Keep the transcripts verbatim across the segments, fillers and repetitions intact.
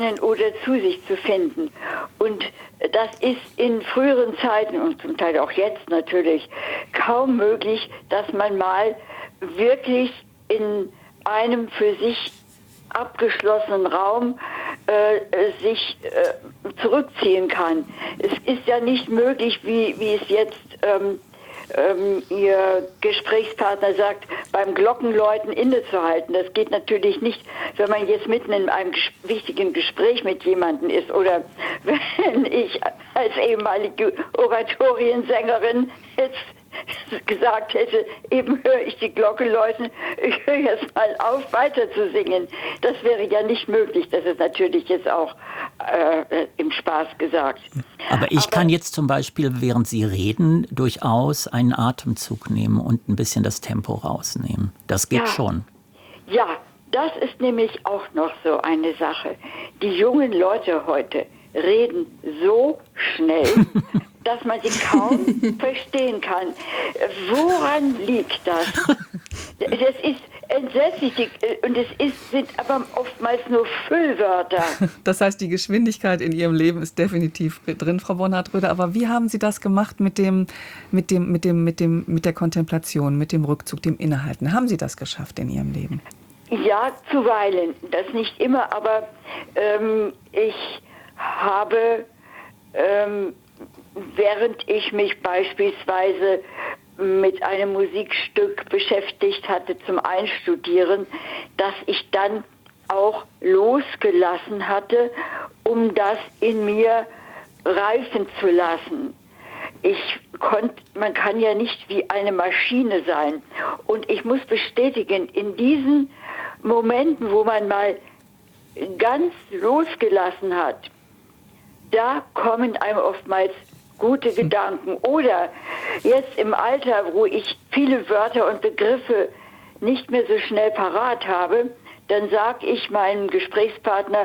oder zu sich zu finden. Und das ist in früheren Zeiten und zum Teil auch jetzt natürlich kaum möglich, dass man mal wirklich in einem für sich abgeschlossenen Raum äh, sich äh, zurückziehen kann. Es ist ja nicht möglich, wie, wie es jetzt ähm, ähm, Ihr Gesprächspartner sagt, beim Glockenläuten innezuhalten. Das geht natürlich nicht, wenn man jetzt mitten in einem ges- wichtigen Gespräch mit jemandem ist oder wenn ich als ehemalige Oratoriensängerin jetzt gesagt hätte, eben höre ich die Glocke läuten, ich höre jetzt mal auf, weiter zu singen. Das wäre ja nicht möglich. Das ist natürlich jetzt auch äh, im Spaß gesagt. Aber ich Aber, kann jetzt zum Beispiel, während Sie reden, durchaus einen Atemzug nehmen und ein bisschen das Tempo rausnehmen. Das geht ja, schon. Ja, das ist nämlich auch noch so eine Sache. Die jungen Leute heute reden so schnell, dass man sie kaum verstehen kann. Woran liegt das? Das ist entsetzlich die, und es ist, sind aber oftmals nur Füllwörter. Das heißt, die Geschwindigkeit in Ihrem Leben ist definitiv drin, Frau Bonhard-Röder. Aber wie haben Sie das gemacht mit dem, mit dem, mit dem, mit dem, mit der Kontemplation, mit dem Rückzug, dem Innehalten? Haben Sie das geschafft in Ihrem Leben? Ja, zuweilen. Das nicht immer, aber ähm, ich habe ähm, während ich mich beispielsweise mit einem Musikstück beschäftigt hatte zum Einstudieren, dass ich dann auch losgelassen hatte, um das in mir reifen zu lassen. Ich konnt, man kann ja nicht wie eine Maschine sein. Und ich muss bestätigen, in diesen Momenten, wo man mal ganz losgelassen hat, da kommen einem oftmals gute Gedanken. Oder jetzt im Alter, wo ich viele Wörter und Begriffe nicht mehr so schnell parat habe, dann sage ich meinem Gesprächspartner,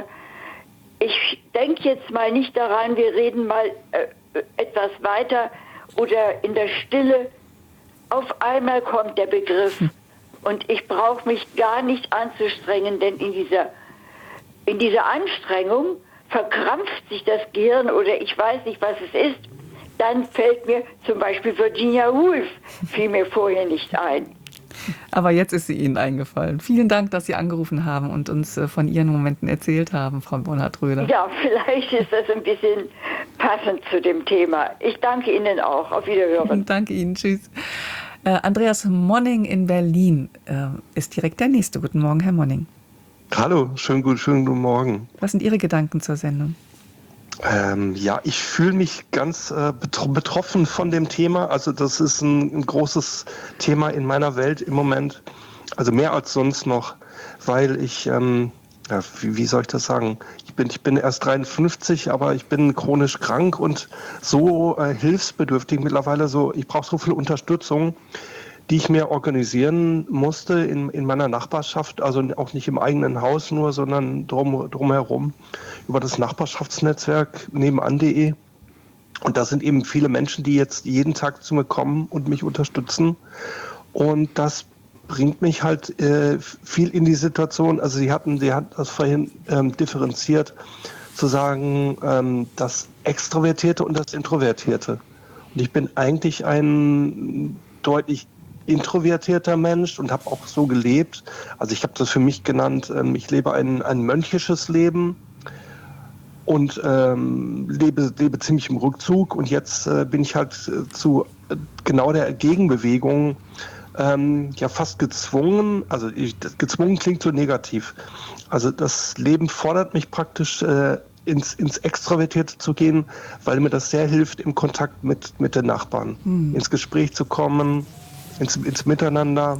ich denke jetzt mal nicht daran, wir reden mal äh, etwas weiter oder in der Stille. Auf einmal kommt der Begriff und ich brauche mich gar nicht anzustrengen, denn in dieser, in dieser Anstrengung verkrampft sich das Gehirn oder ich weiß nicht, was es ist, dann fällt mir zum Beispiel Virginia Woolf, fiel mir vorher nicht ein. Aber jetzt ist sie Ihnen eingefallen. Vielen Dank, dass Sie angerufen haben und uns von Ihren Momenten erzählt haben, Frau Bonhard-Röder. Ja, vielleicht ist das ein bisschen passend zu dem Thema. Ich danke Ihnen auch. Auf Wiederhören. Danke Ihnen. Tschüss. Äh, Andreas Monning in Berlin äh, ist direkt der Nächste. Guten Morgen, Herr Monning. Hallo, schönen guten, schönen guten Morgen. Was sind Ihre Gedanken zur Sendung? Ähm, ja, ich fühle mich ganz äh, betro- betroffen von dem Thema. Also das ist ein, ein großes Thema in meiner Welt im Moment. Also mehr als sonst noch, weil ich, ähm, ja, wie, wie soll ich das sagen? Ich bin, ich bin erst dreiundfünfzig, aber ich bin chronisch krank und so äh, hilfsbedürftig mittlerweile. So, ich brauche so viel Unterstützung, die ich mir organisieren musste in, in meiner Nachbarschaft, also auch nicht im eigenen Haus nur, sondern drum, drumherum über das Nachbarschaftsnetzwerk nebenan punkt de. Und da sind eben viele Menschen, die jetzt jeden Tag zu mir kommen und mich unterstützen. Und das bringt mich halt äh, viel in die Situation, also Sie hatten, Sie hatten das vorhin ähm, differenziert, zu sagen, ähm, das Extrovertierte und das Introvertierte. Und ich bin eigentlich ein deutlich introvertierter Mensch und habe auch so gelebt. Also ich habe das für mich genannt, ähm, ich lebe ein, ein mönchisches Leben und ähm, lebe, lebe ziemlich im Rückzug. Und jetzt äh, bin ich halt äh, zu äh, genau der Gegenbewegung ähm, ja fast gezwungen. Also ich, das gezwungen klingt so negativ. Also das Leben fordert mich praktisch äh, ins, ins Extrovertierte zu gehen, weil mir das sehr hilft, im Kontakt mit, mit den Nachbarn, hm. ins Gespräch zu kommen, ins, ins Miteinander.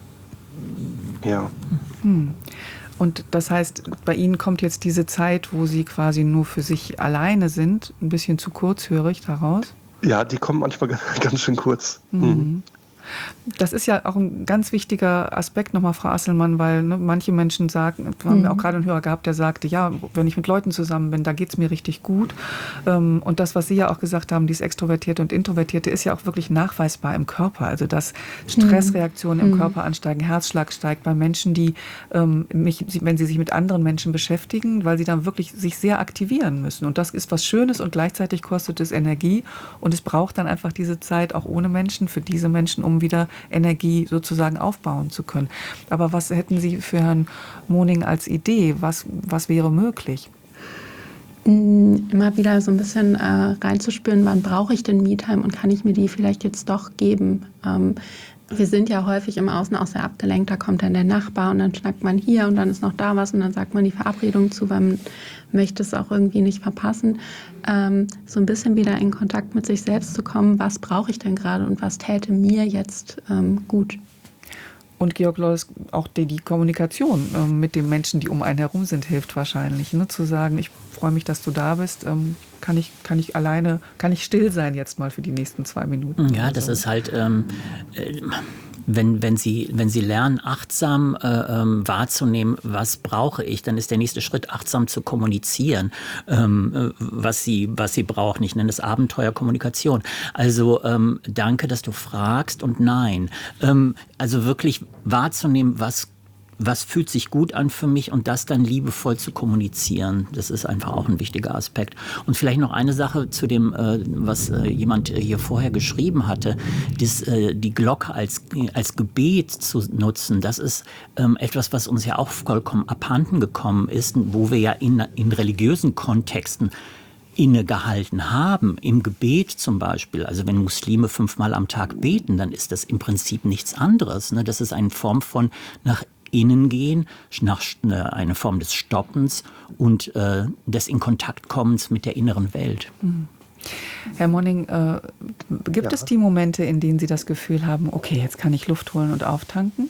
Ja. Hm. Und das heißt, bei Ihnen kommt jetzt diese Zeit, wo Sie quasi nur für sich alleine sind, ein bisschen zu kurz, höre ich daraus? Ja, die kommt manchmal ganz schön kurz. Mhm. Das ist ja auch ein ganz wichtiger Aspekt nochmal, Frau Asselmann, weil ne, manche Menschen sagen, wir haben Mhm. ja auch gerade einen Hörer gehabt, der sagte, ja, wenn ich mit Leuten zusammen bin, da geht es mir richtig gut. Ähm, und das, was Sie ja auch gesagt haben, dieses Extrovertierte und Introvertierte, ist ja auch wirklich nachweisbar im Körper. Also dass Stressreaktionen Mhm. im Körper ansteigen, Herzschlag steigt bei Menschen, die, ähm, mich, wenn sie sich mit anderen Menschen beschäftigen, weil sie dann wirklich sich sehr aktivieren müssen. Und das ist was Schönes und gleichzeitig kostet es Energie. Und es braucht dann einfach diese Zeit auch ohne Menschen, für diese Menschen, um wieder Energie sozusagen aufbauen zu können. Aber was hätten Sie für Herrn Moning als Idee? Was, was wäre möglich? Immer wieder so ein bisschen äh, reinzuspüren, wann brauche ich denn Me-Time und kann ich mir die vielleicht jetzt doch geben? Ähm, wir sind ja häufig im Außen auch sehr abgelenkt, da kommt dann der Nachbar und dann schnackt man hier und dann ist noch da was und dann sagt man die Verabredung zu, weil man möchte es auch irgendwie nicht verpassen. Ähm, so ein bisschen wieder in Kontakt mit sich selbst zu kommen, was brauche ich denn gerade und was täte mir jetzt ähm, gut? Und Georg Lois, auch die, die Kommunikation äh, mit den Menschen, die um einen herum sind, hilft wahrscheinlich. Ne? Zu sagen, ich freue mich, dass du da bist, ähm, kann ich, kann ich alleine, kann ich still sein jetzt mal für die nächsten zwei Minuten. Ja, das ist halt, ähm, äh, wenn, wenn, Sie, wenn Sie lernen, achtsam äh, ähm, wahrzunehmen, was brauche ich, dann ist der nächste Schritt, achtsam zu kommunizieren, ähm, äh, was, Sie, was Sie brauchen. Ich nenne es Abenteuerkommunikation. Also ähm, danke, dass du fragst und nein. Ähm, also wirklich wahrzunehmen, was was fühlt sich gut an für mich und das dann liebevoll zu kommunizieren. Das ist einfach auch ein wichtiger Aspekt. Und vielleicht noch eine Sache zu dem, äh, was äh, jemand hier vorher geschrieben hatte, das, äh, die Glocke als, als Gebet zu nutzen, das ist ähm, etwas, was uns ja auch vollkommen abhanden gekommen ist, wo wir ja in, in religiösen Kontexten innegehalten haben, im Gebet zum Beispiel. Also wenn Muslime fünfmal am Tag beten, dann ist das im Prinzip nichts anderes. Ne? Das ist eine Form von nach innen gehen, nach eine Form des Stoppens und äh, des in Kontakt kommens mit der inneren Welt. Mhm. Herr Moning, äh, gibt Ja. es die Momente, in denen Sie das Gefühl haben, okay, jetzt kann ich Luft holen und auftanken?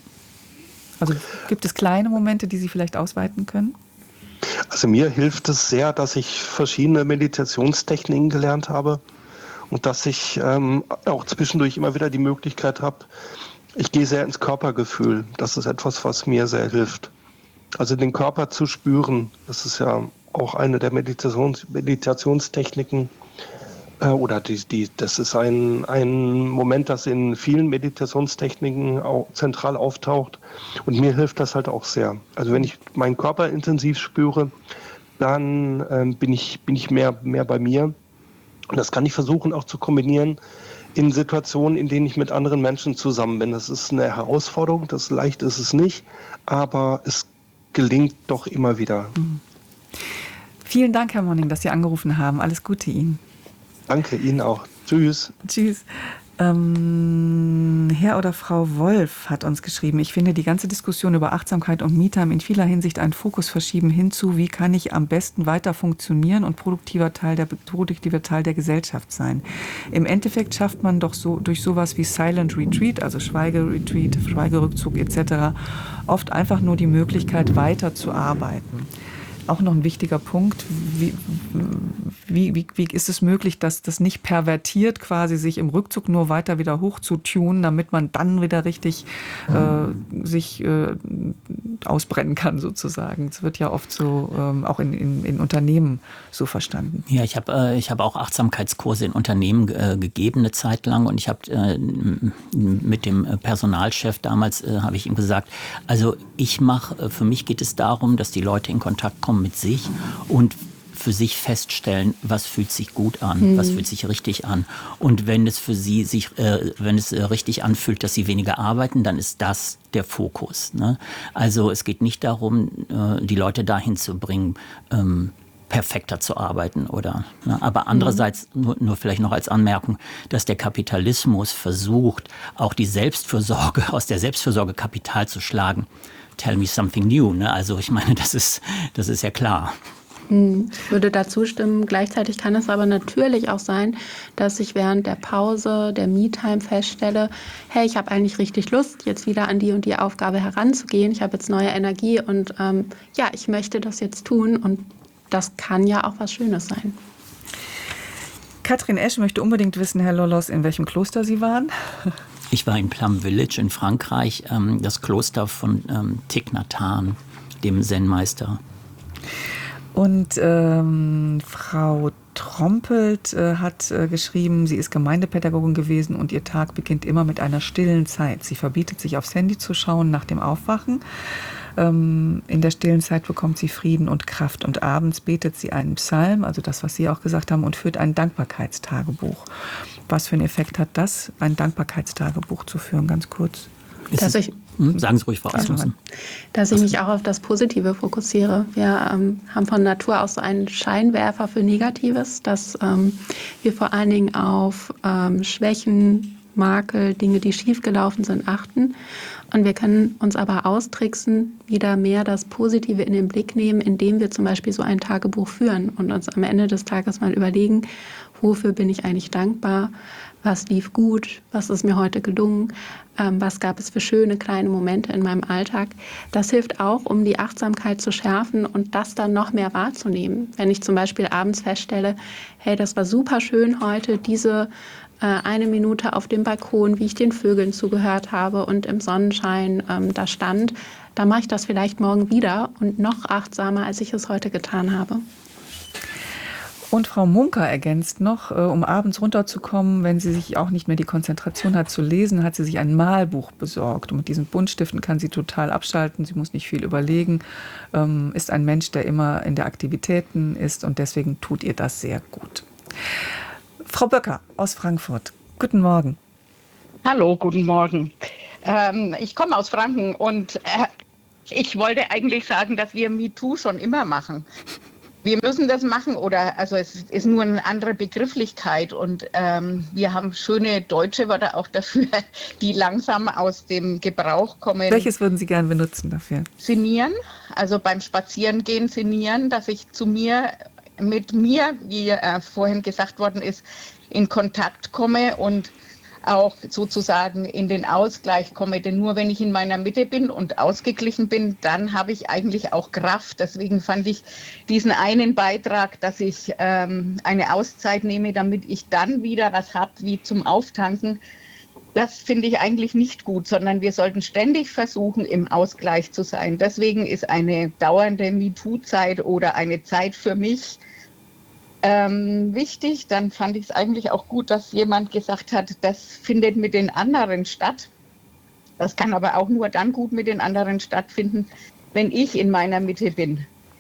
Also gibt es kleine Momente, die Sie vielleicht ausweiten können? Also mir hilft es sehr, dass ich verschiedene Meditationstechniken gelernt habe und dass ich ähm, auch zwischendurch immer wieder die Möglichkeit habe, ich gehe sehr ins Körpergefühl. Das ist etwas, was mir sehr hilft. Also den Körper zu spüren, das ist ja auch eine der Meditations Meditationstechniken. Äh, oder die, die, das ist ein, ein Moment, das in vielen Meditationstechniken auch zentral auftaucht. Und mir hilft das halt auch sehr. Also wenn ich meinen Körper intensiv spüre, dann ähm, bin ich, bin ich mehr, mehr bei mir. Und das kann ich versuchen auch zu kombinieren in Situationen, in denen ich mit anderen Menschen zusammen bin. Das ist eine Herausforderung, das leicht ist es nicht, aber es gelingt doch immer wieder. Mhm. Vielen Dank, Herr Moning, dass Sie angerufen haben. Alles Gute Ihnen. Danke, Ihnen auch. Tschüss. Tschüss. Ähm, Herr oder Frau Wolf hat uns geschrieben, ich finde die ganze Diskussion über Achtsamkeit und Me-Time in vieler Hinsicht einen Fokus verschieben hinzu, wie kann ich am besten weiter funktionieren und produktiver Teil der, produktiver Teil der Gesellschaft sein. Im Endeffekt schafft man doch so durch sowas wie Silent Retreat, also Schweigeretreat, Schweigerückzug et cetera, oft einfach nur die Möglichkeit, weiter zu arbeiten. Auch noch ein wichtiger Punkt, wie, wie, wie, wie ist es möglich, dass das nicht pervertiert, quasi sich im Rückzug nur weiter wieder hochzutunen, damit man dann wieder richtig äh, sich äh, ausbrennen kann sozusagen. Es wird ja oft so ähm, auch in, in, in Unternehmen so verstanden. Ja, ich habe äh, ich hab auch Achtsamkeitskurse in Unternehmen äh, gegeben eine Zeit lang und ich habe äh, mit dem Personalchef damals äh, habe ich ihm gesagt, also ich mache, für mich geht es darum, dass die Leute in Kontakt kommen mit sich und für sich feststellen, was fühlt sich gut an, mhm. was fühlt sich richtig an. Und wenn es für sie sich, äh, wenn es äh, richtig anfühlt, dass sie weniger arbeiten, dann ist das der Fokus. Ne? Also es geht nicht darum, äh, die Leute dahin zu bringen, ähm, perfekter zu arbeiten oder. Ne? Aber andererseits mhm. nur, nur vielleicht noch als Anmerkung, dass der Kapitalismus versucht, auch die Selbstfürsorge aus der Selbstfürsorge Kapital zu schlagen. Tell me something new. Ne? Also ich meine, das ist, das ist ja klar. Ich würde dazu stimmen. Gleichzeitig kann es aber natürlich auch sein, dass ich während der Pause, der Me-Time feststelle, hey, ich habe eigentlich richtig Lust, jetzt wieder an die und die Aufgabe heranzugehen. Ich habe jetzt neue Energie und ähm, ja, ich möchte das jetzt tun und das kann ja auch was Schönes sein. Katrin Esch möchte unbedingt wissen, Herr Lollos, in welchem Kloster Sie waren. Ich war in Plum Village in Frankreich, ähm, das Kloster von ähm, Thich Nhat Hanh, dem Zen-Meister. Und ähm, Frau Trompelt äh, hat äh, geschrieben, sie ist Gemeindepädagogin gewesen und ihr Tag beginnt immer mit einer stillen Zeit. Sie verbietet sich aufs Handy zu schauen nach dem Aufwachen. Ähm, in der stillen Zeit bekommt sie Frieden und Kraft und abends betet sie einen Psalm, also das, was Sie auch gesagt haben, und führt ein Dankbarkeitstagebuch. Was für einen Effekt hat das, ein Dankbarkeitstagebuch zu führen, ganz kurz? Dass ich, hm, sagen Sie ruhig, Frau Asmussen. Dass ich mich auch auf das Positive fokussiere. Wir ähm, haben von Natur aus so einen Scheinwerfer für Negatives, dass ähm, wir vor allen Dingen auf ähm, Schwächen, Makel, Dinge, die schiefgelaufen sind, achten. Und wir können uns aber austricksen, wieder mehr das Positive in den Blick nehmen, indem wir zum Beispiel so ein Tagebuch führen und uns am Ende des Tages mal überlegen, wofür bin ich eigentlich dankbar, was lief gut, was ist mir heute gelungen, ähm, was gab es für schöne kleine Momente in meinem Alltag. Das hilft auch, um die Achtsamkeit zu schärfen und das dann noch mehr wahrzunehmen. Wenn ich zum Beispiel abends feststelle, hey, das war super schön heute, diese äh, eine Minute auf dem Balkon, wie ich den Vögeln zugehört habe und im Sonnenschein ähm, da stand, dann mache ich das vielleicht morgen wieder und noch achtsamer, als ich es heute getan habe. Und Frau Munker ergänzt noch, äh, um abends runterzukommen, wenn sie sich auch nicht mehr die Konzentration hat zu lesen, hat sie sich ein Malbuch besorgt. Und mit diesen Buntstiften kann sie total abschalten, sie muss nicht viel überlegen, ähm, ist ein Mensch, der immer in der Aktivitäten ist und deswegen tut ihr das sehr gut. Frau Böcker aus Frankfurt, guten Morgen. Hallo, guten Morgen. Ähm, ich komme aus Franken und äh, ich wollte eigentlich sagen, dass wir MeToo schon immer machen. Wir müssen das machen oder also es ist nur eine andere Begrifflichkeit und ähm, wir haben schöne deutsche Wörter auch dafür, die langsam aus dem Gebrauch kommen. Welches würden Sie gerne benutzen dafür? Sinnieren, also beim Spazierengehen sinnieren, dass ich zu mir, mit mir, wie äh, vorhin gesagt worden ist, in Kontakt komme und auch sozusagen in den Ausgleich komme. Denn nur wenn ich in meiner Mitte bin und ausgeglichen bin, dann habe ich eigentlich auch Kraft. Deswegen fand ich diesen einen Beitrag, dass ich ähm, eine Auszeit nehme, damit ich dann wieder was habe wie zum Auftanken. Das finde ich eigentlich nicht gut, sondern wir sollten ständig versuchen, im Ausgleich zu sein. Deswegen ist eine dauernde MeToo-Zeit oder eine Zeit für mich Ähm, wichtig. Dann fand ich es eigentlich auch gut, dass jemand gesagt hat, das findet mit den anderen statt. Das kann aber auch nur dann gut mit den anderen stattfinden, wenn ich in meiner Mitte bin.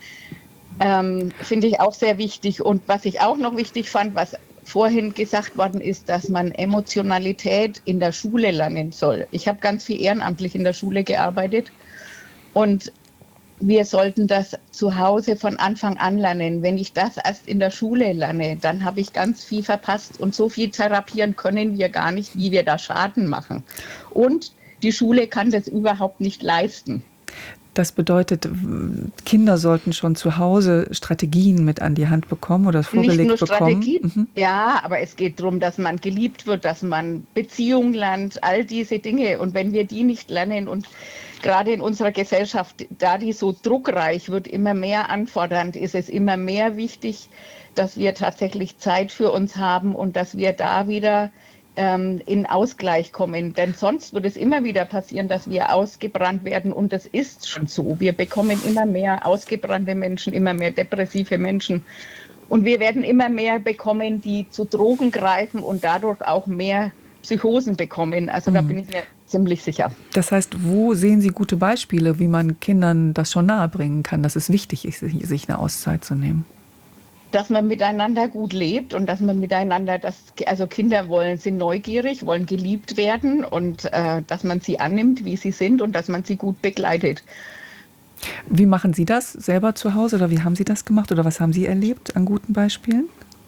Ähm, finde ich auch sehr wichtig. Und was ich auch noch wichtig fand, was vorhin gesagt worden ist, dass man Emotionalität in der Schule lernen soll. Ich habe ganz viel ehrenamtlich in der Schule gearbeitet und wir sollten das zu Hause von Anfang an lernen. Wenn ich das erst in der Schule lerne, dann habe ich ganz viel verpasst. Und so viel therapieren können wir gar nicht, wie wir da Schaden machen. Und die Schule kann das überhaupt nicht leisten. Das bedeutet, Kinder sollten schon zu Hause Strategien mit an die Hand bekommen oder vorgelegt Nicht nur bekommen. Strategien, Mhm. ja, aber es geht darum, dass man geliebt wird, dass man Beziehung lernt, all diese Dinge. Und wenn wir die nicht lernen und gerade in unserer Gesellschaft, da die so druckreich wird, immer mehr anfordernd, ist es immer mehr wichtig, dass wir tatsächlich Zeit für uns haben und dass wir da wieder ähm, in Ausgleich kommen. Denn sonst wird es immer wieder passieren, dass wir ausgebrannt werden und das ist schon so. Wir bekommen immer mehr ausgebrannte Menschen, immer mehr depressive Menschen und wir werden immer mehr bekommen, die zu Drogen greifen und dadurch auch mehr Psychosen bekommen. Also da bin ich mir ziemlich sicher. Das heißt, wo sehen Sie gute Beispiele, wie man Kindern das schon nahebringen kann, dass es wichtig ist, sich eine Auszeit zu nehmen? Dass man miteinander gut lebt und dass man miteinander, das, also Kinder wollen, sind neugierig, wollen geliebt werden und äh, dass man sie annimmt, wie sie sind und dass man sie gut begleitet. Wie machen Sie das selber zu Hause oder wie haben Sie das gemacht oder was haben Sie erlebt an guten Beispielen?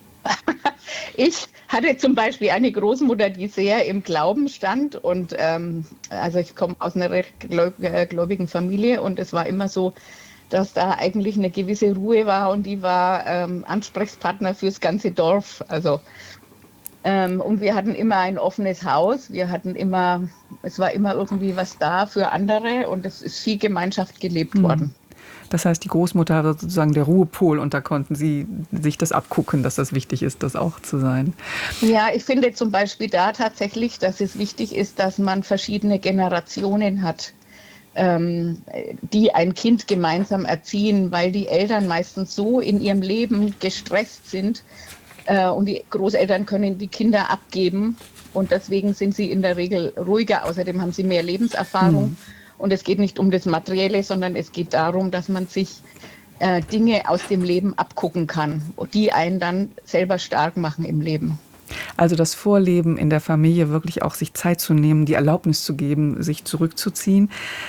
Ich hatte zum Beispiel eine Großmutter, die sehr im Glauben stand und ähm, also ich komme aus einer recht gläubigen Familie und es war immer so, dass da eigentlich eine gewisse Ruhe war und die war ähm, Ansprechpartner fürs ganze Dorf. Also ähm, und wir hatten immer ein offenes Haus, wir hatten immer, es war immer irgendwie was da für andere und es ist viel Gemeinschaft gelebt Hm. worden. Das heißt, die Großmutter war sozusagen der Ruhepol und da konnten Sie sich das abgucken, dass das wichtig ist, das auch zu sein. Ja, ich finde zum Beispiel da tatsächlich, dass es wichtig ist, dass man verschiedene Generationen hat, ähm, die ein Kind gemeinsam erziehen, weil die Eltern meistens so in ihrem Leben gestresst sind äh, und die Großeltern können die Kinder abgeben und deswegen sind sie in der Regel ruhiger. Außerdem haben sie mehr Lebenserfahrung. Mhm. Und es geht nicht um das Materielle, sondern es geht darum, dass man sich äh, Dinge aus dem Leben abgucken kann, die einen dann selber stark machen im Leben. Also das Vorleben in der Familie, wirklich auch sich Zeit zu nehmen, die Erlaubnis zu geben, sich zurückzuziehen.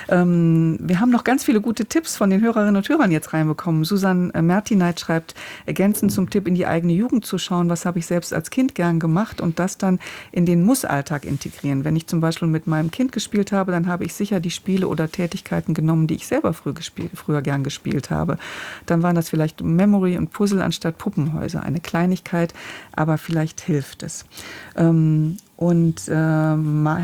Ähm, wir haben noch ganz viele gute Tipps von den Hörerinnen und Hörern jetzt reinbekommen. Susanne Mertineit schreibt, ergänzend zum Tipp, in die eigene Jugend zu schauen, was habe ich selbst als Kind gern gemacht und das dann in den Muss-Alltag integrieren. Wenn ich zum Beispiel mit meinem Kind gespielt habe, dann habe ich sicher die Spiele oder Tätigkeiten genommen, die ich selber früher, gespielt, früher gern gespielt habe. Dann waren das vielleicht Memory und Puzzle anstatt Puppenhäuser. Eine Kleinigkeit, aber vielleicht hilft es. Ähm, und äh, Herr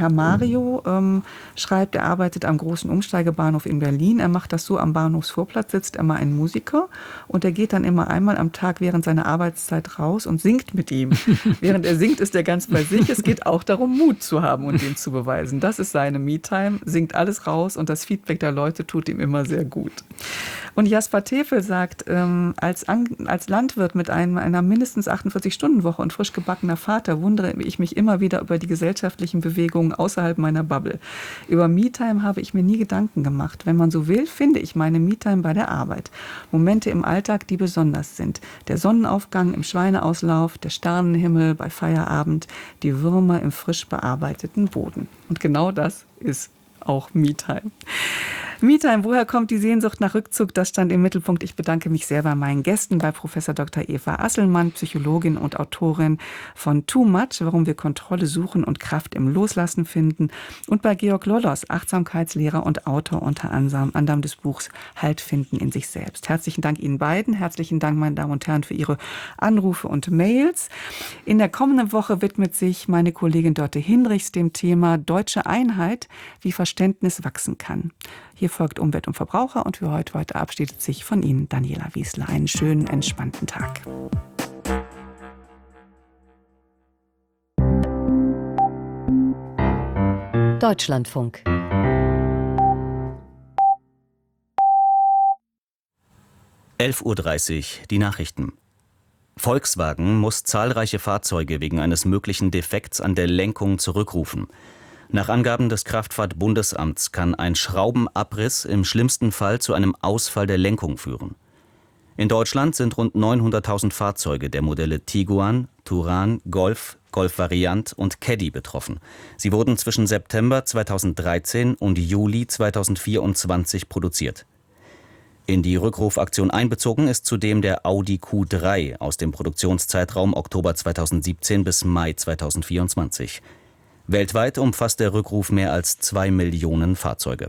Mario ähm, schreibt, er arbeitet am großen Umsteigebahnhof in Berlin. Er macht das so, am Bahnhofsvorplatz sitzt immer ein Musiker und er geht dann immer einmal am Tag während seiner Arbeitszeit raus und singt mit ihm. Während er singt, ist er ganz bei sich. Es geht auch darum, Mut zu haben und den zu beweisen. Das ist seine Me-Time, singt alles raus und das Feedback der Leute tut ihm immer sehr gut. Und Jasper Tefel sagt, ähm, als, An- als Landwirt mit einem, einer mindestens achtundvierzig-Stunden-Woche und frisch gebackener Vater wundere ich mich immer wieder über die gesellschaftlichen Bewegungen außerhalb meiner Bubble. Über Me-Time habe ich mir nie Gedanken gemacht. Wenn man so will, finde ich meine Me-Time bei der Arbeit. Momente im Alltag, die besonders sind. Der Sonnenaufgang im Schweineauslauf, der Sternenhimmel bei Feierabend, die Würmer im frisch bearbeiteten Boden. Und genau das ist auch Me-Time. Me-Time, woher kommt die Sehnsucht nach Rückzug? Das stand im Mittelpunkt. Ich bedanke mich sehr bei meinen Gästen, bei Professor Doktor Eva Asselmann, Psychologin und Autorin von Too Much, warum wir Kontrolle suchen und Kraft im Loslassen finden, und bei Georg Lollos, Achtsamkeitslehrer und Autor unter anderem des Buchs Halt finden in sich selbst. Herzlichen Dank Ihnen beiden. Herzlichen Dank, meine Damen und Herren, für Ihre Anrufe und Mails. In der kommenden Woche widmet sich meine Kollegin Dörte Hinrichs dem Thema Deutsche Einheit, wie Verständnis wachsen kann. Hier folgt Umwelt und Verbraucher und für heute, heute verabschiedet sich von Ihnen Daniela Wiesler. Einen schönen, entspannten Tag. Deutschlandfunk. elf Uhr dreißig, die Nachrichten. Volkswagen muss zahlreiche Fahrzeuge wegen eines möglichen Defekts an der Lenkung zurückrufen. Nach Angaben des Kraftfahrtbundesamts kann ein Schraubenabriss im schlimmsten Fall zu einem Ausfall der Lenkung führen. In Deutschland sind rund neunhunderttausend Fahrzeuge der Modelle Tiguan, Touran, Golf, Golf Variant und Caddy betroffen. Sie wurden zwischen September zweitausenddreizehn und Juli zweitausendvierundzwanzig produziert. In die Rückrufaktion einbezogen ist zudem der Audi Q drei aus dem Produktionszeitraum Oktober zweitausendsiebzehn bis Mai zweitausendvierundzwanzig. Weltweit umfasst der Rückruf mehr als zwei Millionen Fahrzeuge.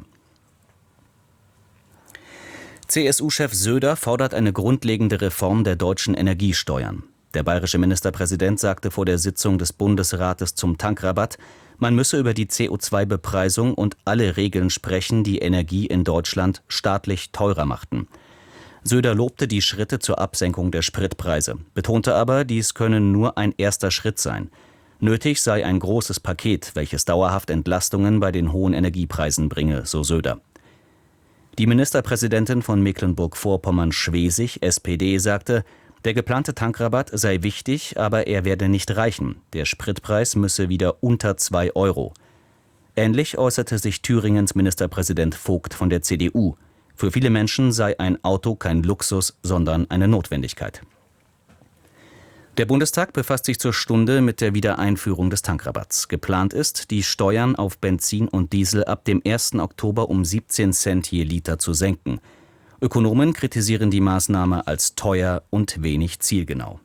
C S U-Chef Söder fordert eine grundlegende Reform der deutschen Energiesteuern. Der bayerische Ministerpräsident sagte vor der Sitzung des Bundesrates zum Tankrabatt, man müsse über die C O zwei Bepreisung und alle Regeln sprechen, die Energie in Deutschland staatlich teurer machten. Söder lobte die Schritte zur Absenkung der Spritpreise, betonte aber, dies könne nur ein erster Schritt sein. Nötig sei ein großes Paket, welches dauerhaft Entlastungen bei den hohen Energiepreisen bringe, so Söder. Die Ministerpräsidentin von Mecklenburg-Vorpommern-Schwesig, S P D, sagte, der geplante Tankrabatt sei wichtig, aber er werde nicht reichen. Der Spritpreis müsse wieder unter zwei Euro. Ähnlich äußerte sich Thüringens Ministerpräsident Vogt von der C D U. Für viele Menschen sei ein Auto kein Luxus, sondern eine Notwendigkeit. Der Bundestag befasst sich zur Stunde mit der Wiedereinführung des Tankrabatts. Geplant ist, die Steuern auf Benzin und Diesel ab dem ersten Oktober um siebzehn Cent je Liter zu senken. Ökonomen kritisieren die Maßnahme als teuer und wenig zielgenau.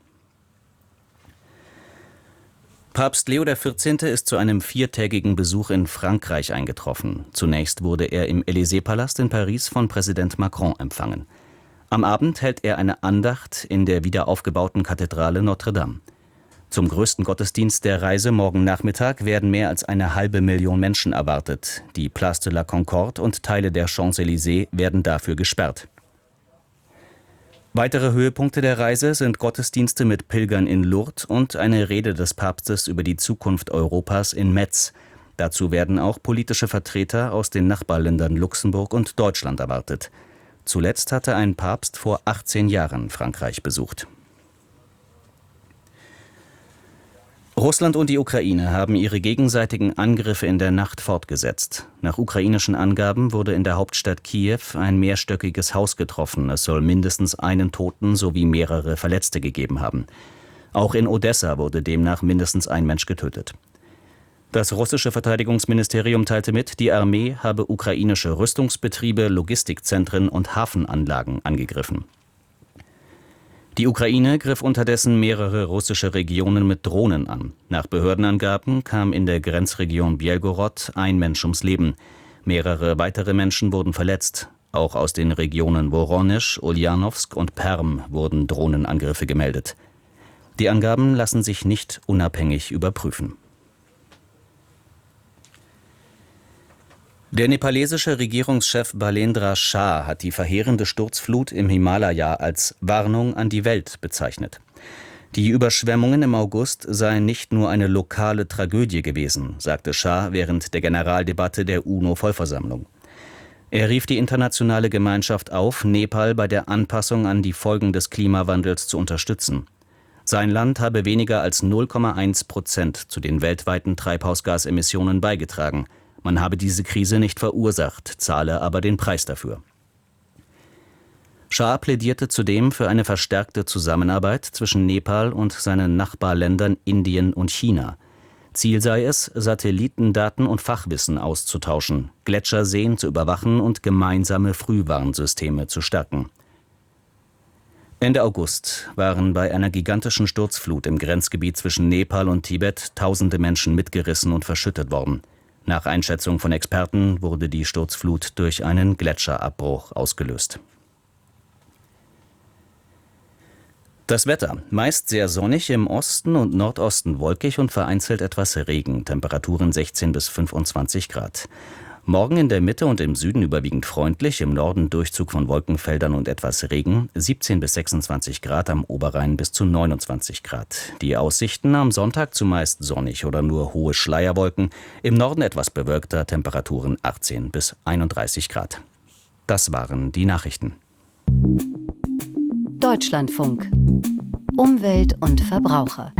Papst Leo der vierzehnte ist zu einem viertägigen Besuch in Frankreich eingetroffen. Zunächst wurde er im Élysée-Palast in Paris von Präsident Macron empfangen. Am Abend hält er eine Andacht in der wiederaufgebauten Kathedrale Notre-Dame. Zum größten Gottesdienst der Reise morgen Nachmittag werden mehr als eine halbe Million Menschen erwartet. Die Place de la Concorde und Teile der Champs-Élysées werden dafür gesperrt. Weitere Höhepunkte der Reise sind Gottesdienste mit Pilgern in Lourdes und eine Rede des Papstes über die Zukunft Europas in Metz. Dazu werden auch politische Vertreter aus den Nachbarländern Luxemburg und Deutschland erwartet. Zuletzt hatte ein Papst vor achtzehn Jahren Frankreich besucht. Russland und die Ukraine haben ihre gegenseitigen Angriffe in der Nacht fortgesetzt. Nach ukrainischen Angaben wurde in der Hauptstadt Kiew ein mehrstöckiges Haus getroffen. Es soll mindestens einen Toten sowie mehrere Verletzte gegeben haben. Auch in Odessa wurde demnach mindestens ein Mensch getötet. Das russische Verteidigungsministerium teilte mit, die Armee habe ukrainische Rüstungsbetriebe, Logistikzentren und Hafenanlagen angegriffen. Die Ukraine griff unterdessen mehrere russische Regionen mit Drohnen an. Nach Behördenangaben kam in der Grenzregion Belgorod ein Mensch ums Leben. Mehrere weitere Menschen wurden verletzt. Auch aus den Regionen Woronisch, Uljanowsk und Perm wurden Drohnenangriffe gemeldet. Die Angaben lassen sich nicht unabhängig überprüfen. Der nepalesische Regierungschef Balendra Shah hat die verheerende Sturzflut im Himalaya als Warnung an die Welt bezeichnet. Die Überschwemmungen im August seien nicht nur eine lokale Tragödie gewesen, sagte Shah während der Generaldebatte der UNO-Vollversammlung. Er rief die internationale Gemeinschaft auf, Nepal bei der Anpassung an die Folgen des Klimawandels zu unterstützen. Sein Land habe weniger als null Komma eins Prozent zu den weltweiten Treibhausgasemissionen beigetragen. Man habe diese Krise nicht verursacht, zahle aber den Preis dafür. Shah plädierte zudem für eine verstärkte Zusammenarbeit zwischen Nepal und seinen Nachbarländern Indien und China. Ziel sei es, Satellitendaten und Fachwissen auszutauschen, Gletscherseen zu überwachen und gemeinsame Frühwarnsysteme zu stärken. Ende August waren bei einer gigantischen Sturzflut im Grenzgebiet zwischen Nepal und Tibet tausende Menschen mitgerissen und verschüttet worden. Nach Einschätzung von Experten wurde die Sturzflut durch einen Gletscherabbruch ausgelöst. Das Wetter: Meist sehr sonnig, im Osten und Nordosten wolkig und vereinzelt etwas Regen. Temperaturen sechzehn bis fünfundzwanzig Grad. Morgen in der Mitte und im Süden überwiegend freundlich, im Norden Durchzug von Wolkenfeldern und etwas Regen, siebzehn bis sechsundzwanzig Grad, am Oberrhein bis zu neunundzwanzig Grad. Die Aussichten: am Sonntag zumeist sonnig oder nur hohe Schleierwolken, im Norden etwas bewölkter, Temperaturen achtzehn bis einunddreißig Grad. Das waren die Nachrichten. Deutschlandfunk. Umwelt und Verbraucher.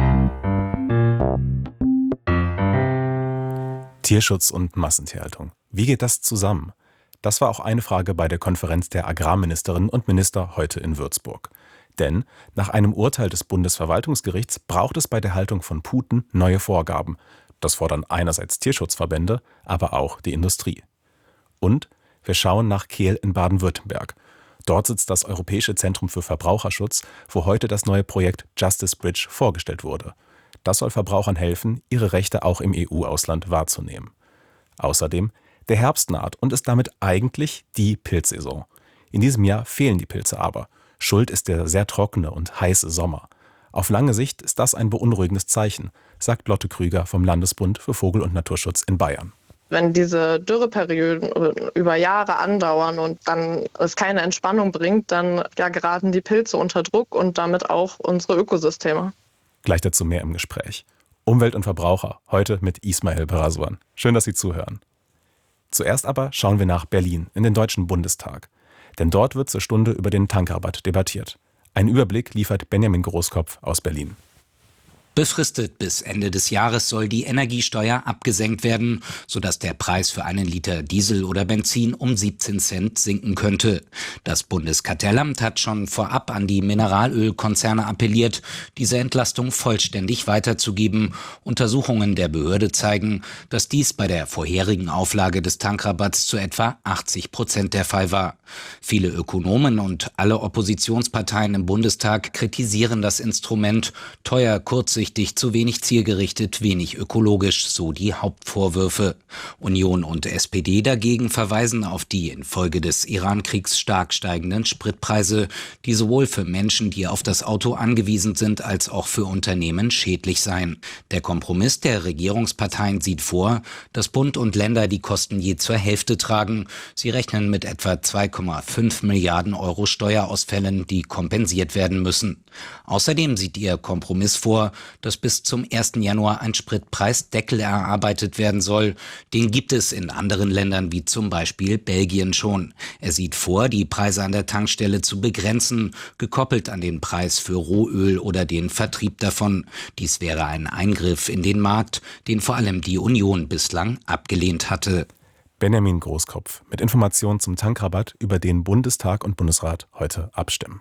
Tierschutz und Massentierhaltung. Wie geht das zusammen? Das war auch eine Frage bei der Konferenz der Agrarministerinnen und Minister heute in Würzburg. Denn nach einem Urteil des Bundesverwaltungsgerichts braucht es bei der Haltung von Puten neue Vorgaben. Das fordern einerseits Tierschutzverbände, aber auch die Industrie. Und wir schauen nach Kehl in Baden-Württemberg. Dort sitzt das Europäische Zentrum für Verbraucherschutz, wo heute das neue Projekt Justice Bridge vorgestellt wurde. Das soll Verbrauchern helfen, ihre Rechte auch im E U-Ausland wahrzunehmen. Außerdem: Der Herbst naht und ist damit eigentlich die Pilzsaison. In diesem Jahr fehlen die Pilze aber. Schuld ist der sehr trockene und heiße Sommer. Auf lange Sicht ist das ein beunruhigendes Zeichen, sagt Lotte Krüger vom Landesbund für Vogel- und Naturschutz in Bayern. Wenn diese Dürreperioden über Jahre andauern und dann es keine Entspannung bringt, dann ja, geraten die Pilze unter Druck und damit auch unsere Ökosysteme. Gleich dazu mehr im Gespräch. Umwelt und Verbraucher, heute mit Ismail Berasuan. Schön, dass Sie zuhören. Zuerst aber schauen wir nach Berlin, in den Deutschen Bundestag. Denn dort wird zur Stunde über den Tankrabatt debattiert. Einen Überblick liefert Benjamin Großkopf aus Berlin. Befristet bis Ende des Jahres soll die Energiesteuer abgesenkt werden, sodass der Preis für einen Liter Diesel oder Benzin um siebzehn Cent sinken könnte. Das Bundeskartellamt hat schon vorab an die Mineralölkonzerne appelliert, diese Entlastung vollständig weiterzugeben. Untersuchungen der Behörde zeigen, dass dies bei der vorherigen Auflage des Tankrabatts zu etwa achtzig Prozent der Fall war. Viele Ökonomen und alle Oppositionsparteien im Bundestag kritisieren das Instrument. Teuer, kurzsichtig unverdächtig, zu wenig zielgerichtet, wenig ökologisch, so die Hauptvorwürfe. Union und S P D dagegen verweisen auf die infolge des Iran-Kriegs stark steigenden Spritpreise, die sowohl für Menschen, die auf das Auto angewiesen sind, als auch für Unternehmen schädlich seien. Der Kompromiss der Regierungsparteien sieht vor, dass Bund und Länder die Kosten je zur Hälfte tragen. Sie rechnen mit etwa zwei Komma fünf Milliarden Euro Steuerausfällen, die kompensiert werden müssen. Außerdem sieht ihr Kompromiss vor, dass bis zum ersten Januar ein Spritpreisdeckel erarbeitet werden soll. Den gibt es in anderen Ländern wie zum Beispiel Belgien schon. Er sieht vor, die Preise an der Tankstelle zu begrenzen, gekoppelt an den Preis für Rohöl oder den Vertrieb davon. Dies wäre ein Eingriff in den Markt, den vor allem die Union bislang abgelehnt hatte. Benjamin Großkopf mit Informationen zum Tankrabatt, über den Bundestag und Bundesrat heute abstimmen.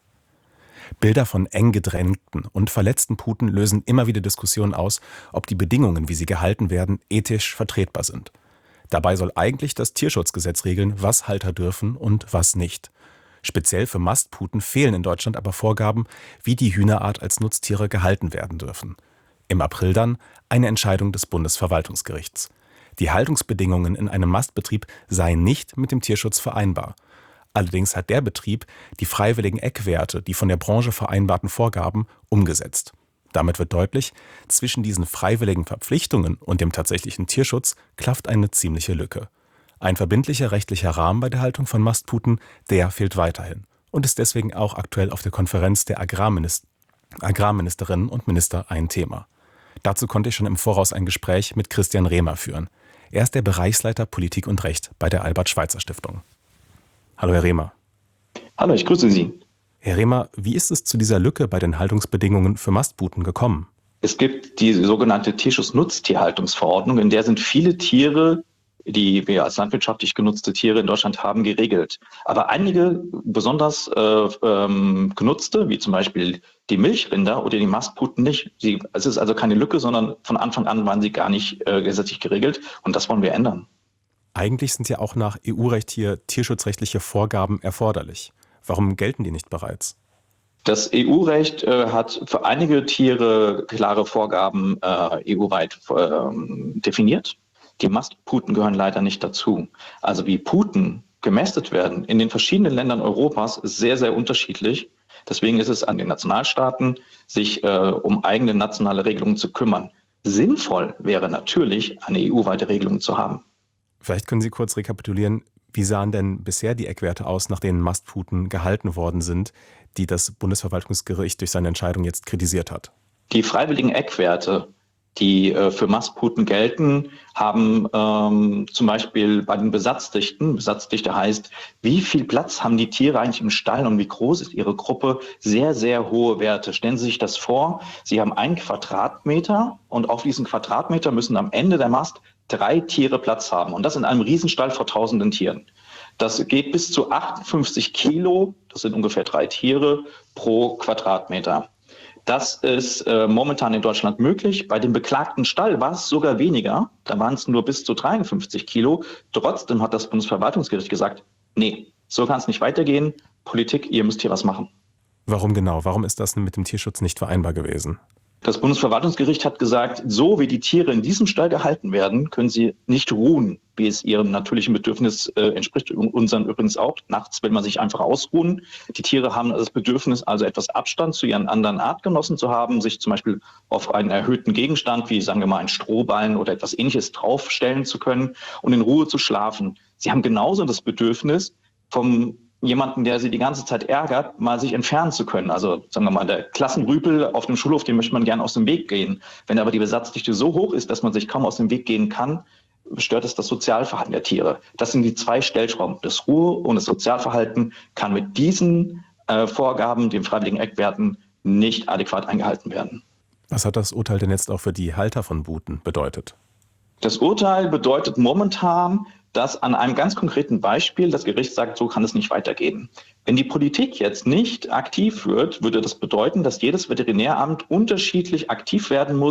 Bilder von eng gedrängten und verletzten Puten lösen immer wieder Diskussionen aus, ob die Bedingungen, wie sie gehalten werden, ethisch vertretbar sind. Dabei soll eigentlich das Tierschutzgesetz regeln, was Halter dürfen und was nicht. Speziell für Mastputen fehlen in Deutschland aber Vorgaben, wie die Hühnerart als Nutztiere gehalten werden dürfen. Im April dann eine Entscheidung des Bundesverwaltungsgerichts. Die Haltungsbedingungen in einem Mastbetrieb seien nicht mit dem Tierschutz vereinbar. Allerdings hat der Betrieb die freiwilligen Eckwerte, die von der Branche vereinbarten Vorgaben, umgesetzt. Damit wird deutlich, zwischen diesen freiwilligen Verpflichtungen und dem tatsächlichen Tierschutz klafft eine ziemliche Lücke. Ein verbindlicher rechtlicher Rahmen bei der Haltung von Mastputen, der fehlt weiterhin und ist deswegen auch aktuell auf der Konferenz der Agrarminister, Agrarministerinnen und Minister ein Thema. Dazu konnte ich schon im Voraus ein Gespräch mit Christian Rehmer führen. Er ist der Bereichsleiter Politik und Recht bei der Albert-Schweitzer-Stiftung. Hallo Herr Rehmer. Hallo, ich grüße Sie. Herr Rehmer, wie ist es zu dieser Lücke bei den Haltungsbedingungen für Mastputen gekommen? Es gibt die sogenannte Tierschutz-Nutztierhaltungsverordnung, in der sind viele Tiere, die wir als landwirtschaftlich genutzte Tiere in Deutschland haben, geregelt. Aber einige besonders äh, ähm, genutzte, wie zum Beispiel die Milchrinder oder die Mastputen nicht. Sie, es ist also keine Lücke, sondern von Anfang an waren sie gar nicht äh, gesetzlich geregelt und das wollen wir ändern. Eigentlich sind ja auch nach E U-Recht hier tierschutzrechtliche Vorgaben erforderlich. Warum gelten die nicht bereits? Das E U-Recht äh, hat für einige Tiere klare Vorgaben äh, E U-weit äh, definiert. Die Mastputen gehören leider nicht dazu. Also wie Puten gemästet werden in den verschiedenen Ländern Europas ist sehr, sehr unterschiedlich. Deswegen ist es an den Nationalstaaten, sich äh, um eigene nationale Regelungen zu kümmern. Sinnvoll wäre natürlich, eine E U-weite Regelung zu haben. Vielleicht können Sie kurz rekapitulieren, wie sahen denn bisher die Eckwerte aus, nach denen Mastputen gehalten worden sind, die das Bundesverwaltungsgericht durch seine Entscheidung jetzt kritisiert hat? Die freiwilligen Eckwerte, die äh, für Mastputen gelten, haben ähm, zum Beispiel bei den Besatzdichten, Besatzdichte heißt, wie viel Platz haben die Tiere eigentlich im Stall und wie groß ist ihre Gruppe, sehr, sehr hohe Werte. Stellen Sie sich das vor, Sie haben einen Quadratmeter und auf diesen Quadratmeter müssen am Ende der Mast drei Tiere Platz haben und das in einem Riesenstall vor tausenden Tieren. Das geht bis zu achtundfünfzig Kilo, das sind ungefähr drei Tiere pro Quadratmeter. Das ist äh, momentan in Deutschland möglich. Bei dem beklagten Stall war es sogar weniger. Da waren es nur bis zu dreiundfünfzig Kilo. Trotzdem hat das Bundesverwaltungsgericht gesagt, nee, so kann es nicht weitergehen. Politik, ihr müsst hier was machen. Warum genau? Warum ist das mit dem Tierschutz nicht vereinbar gewesen? Das Bundesverwaltungsgericht hat gesagt, so wie die Tiere in diesem Stall gehalten werden, können sie nicht ruhen, wie es ihrem natürlichen Bedürfnis äh, entspricht. Unseren übrigens auch. Nachts will man sich einfach ausruhen. Die Tiere haben das Bedürfnis, also etwas Abstand zu ihren anderen Artgenossen zu haben, sich zum Beispiel auf einen erhöhten Gegenstand, wie sagen wir mal ein Strohballen oder etwas Ähnliches draufstellen zu können und in Ruhe zu schlafen. Sie haben genauso das Bedürfnis, vom jemanden, der sie die ganze Zeit ärgert, mal sich entfernen zu können. Also sagen wir mal, der Klassenrüpel auf dem Schulhof, den möchte man gerne aus dem Weg gehen. Wenn aber die Besatzdichte so hoch ist, dass man sich kaum aus dem Weg gehen kann, stört es das Sozialverhalten der Tiere. Das sind die zwei Stellschrauben. Das Ruhe- und das Sozialverhalten kann mit diesen äh, Vorgaben, den freiwilligen Eckwerten, nicht adäquat eingehalten werden. Was hat das Urteil denn jetzt auch für die Halter von Puten bedeutet? Das Urteil bedeutet momentan, dass an einem ganz konkreten Beispiel das Gericht sagt, so kann es nicht weitergehen. Wenn die Politik jetzt nicht aktiv wird, würde das bedeuten, dass jedes Veterinäramt unterschiedlich aktiv werden muss,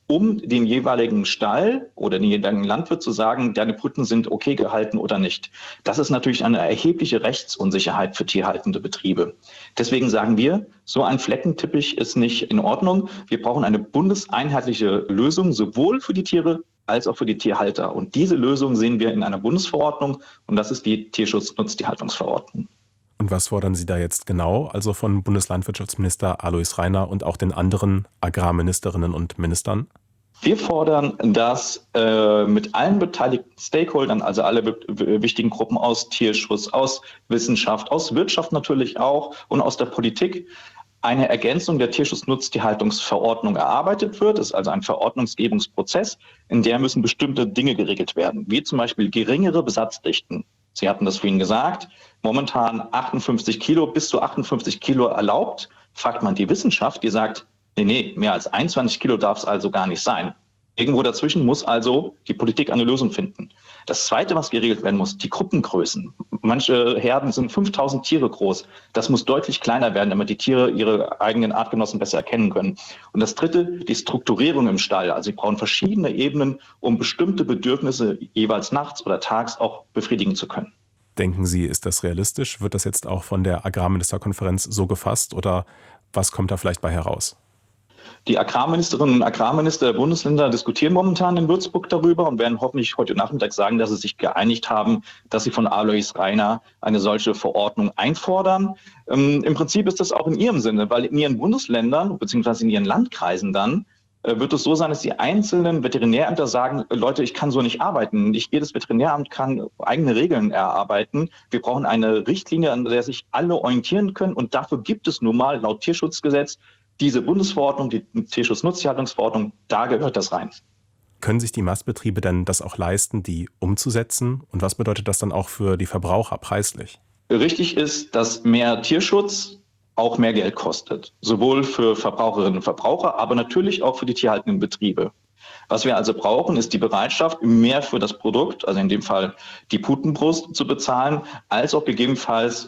um den jeweiligen Stall oder den jeweiligen Landwirt zu sagen, deine Brüten sind okay gehalten oder nicht. Das ist natürlich eine erhebliche Rechtsunsicherheit für tierhaltende Betriebe. Deswegen sagen wir, so ein Fleckenteppich ist nicht in Ordnung. Wir brauchen eine bundeseinheitliche Lösung, sowohl für die Tiere als auch für die Tierhalter. Und diese Lösung sehen wir in einer Bundesverordnung, und das ist die Tierschutz-Nutztierhaltungsverordnung. Und was fordern Sie da jetzt genau, also von Bundeslandwirtschaftsminister Alois Rainer und auch den anderen Agrarministerinnen und Ministern? Wir fordern, dass äh, mit allen beteiligten Stakeholdern, also alle w- wichtigen Gruppen aus Tierschutz, aus Wissenschaft, aus Wirtschaft natürlich auch und aus der Politik, eine Ergänzung der Tierschutz-Nutztierhaltungsverordnung erarbeitet wird. Das ist also ein Verordnungsgebungsprozess, in der müssen bestimmte Dinge geregelt werden, wie zum Beispiel geringere Besatzdichten. Sie hatten das vorhin gesagt, momentan achtundfünfzig Kilo, bis zu achtundfünfzig Kilo erlaubt. Fragt man die Wissenschaft, die sagt, nee, nee, mehr als einundzwanzig Kilo darf es also gar nicht sein. Irgendwo dazwischen muss also die Politik eine Lösung finden. Das Zweite, was geregelt werden muss, die Gruppengrößen. Manche Herden sind fünftausend Tiere groß. Das muss deutlich kleiner werden, damit die Tiere ihre eigenen Artgenossen besser erkennen können. Und das Dritte, die Strukturierung im Stall. Also sie brauchen verschiedene Ebenen, um bestimmte Bedürfnisse jeweils nachts oder tags auch befriedigen zu können. Denken Sie, ist das realistisch? Wird das jetzt auch von der Agrarministerkonferenz so gefasst oder was kommt da vielleicht bei heraus? Die Agrarministerinnen und Agrarminister der Bundesländer diskutieren momentan in Würzburg darüber und werden hoffentlich heute Nachmittag sagen, dass sie sich geeinigt haben, dass sie von Alois Rainer eine solche Verordnung einfordern. Ähm, Im Prinzip ist das auch in ihrem Sinne, weil in ihren Bundesländern bzw. in ihren Landkreisen dann äh, wird es so sein, dass die einzelnen Veterinärämter sagen, Leute, ich kann so nicht arbeiten. Nicht jedes Veterinäramt kann eigene Regeln erarbeiten. Wir brauchen eine Richtlinie, an der sich alle orientieren können und dafür gibt es nun mal laut Tierschutzgesetz diese Bundesverordnung, die Tierschutz-Nutztierhaltungsverordnung, da gehört das rein. Können sich die Mastbetriebe denn das auch leisten, die umzusetzen? Und was bedeutet das dann auch für die Verbraucher preislich? Richtig ist, dass mehr Tierschutz auch mehr Geld kostet. Sowohl für Verbraucherinnen und Verbraucher, aber natürlich auch für die tierhaltenden Betriebe. Was wir also brauchen, ist die Bereitschaft, mehr für das Produkt, also in dem Fall die Putenbrust, zu bezahlen, als auch gegebenenfalls,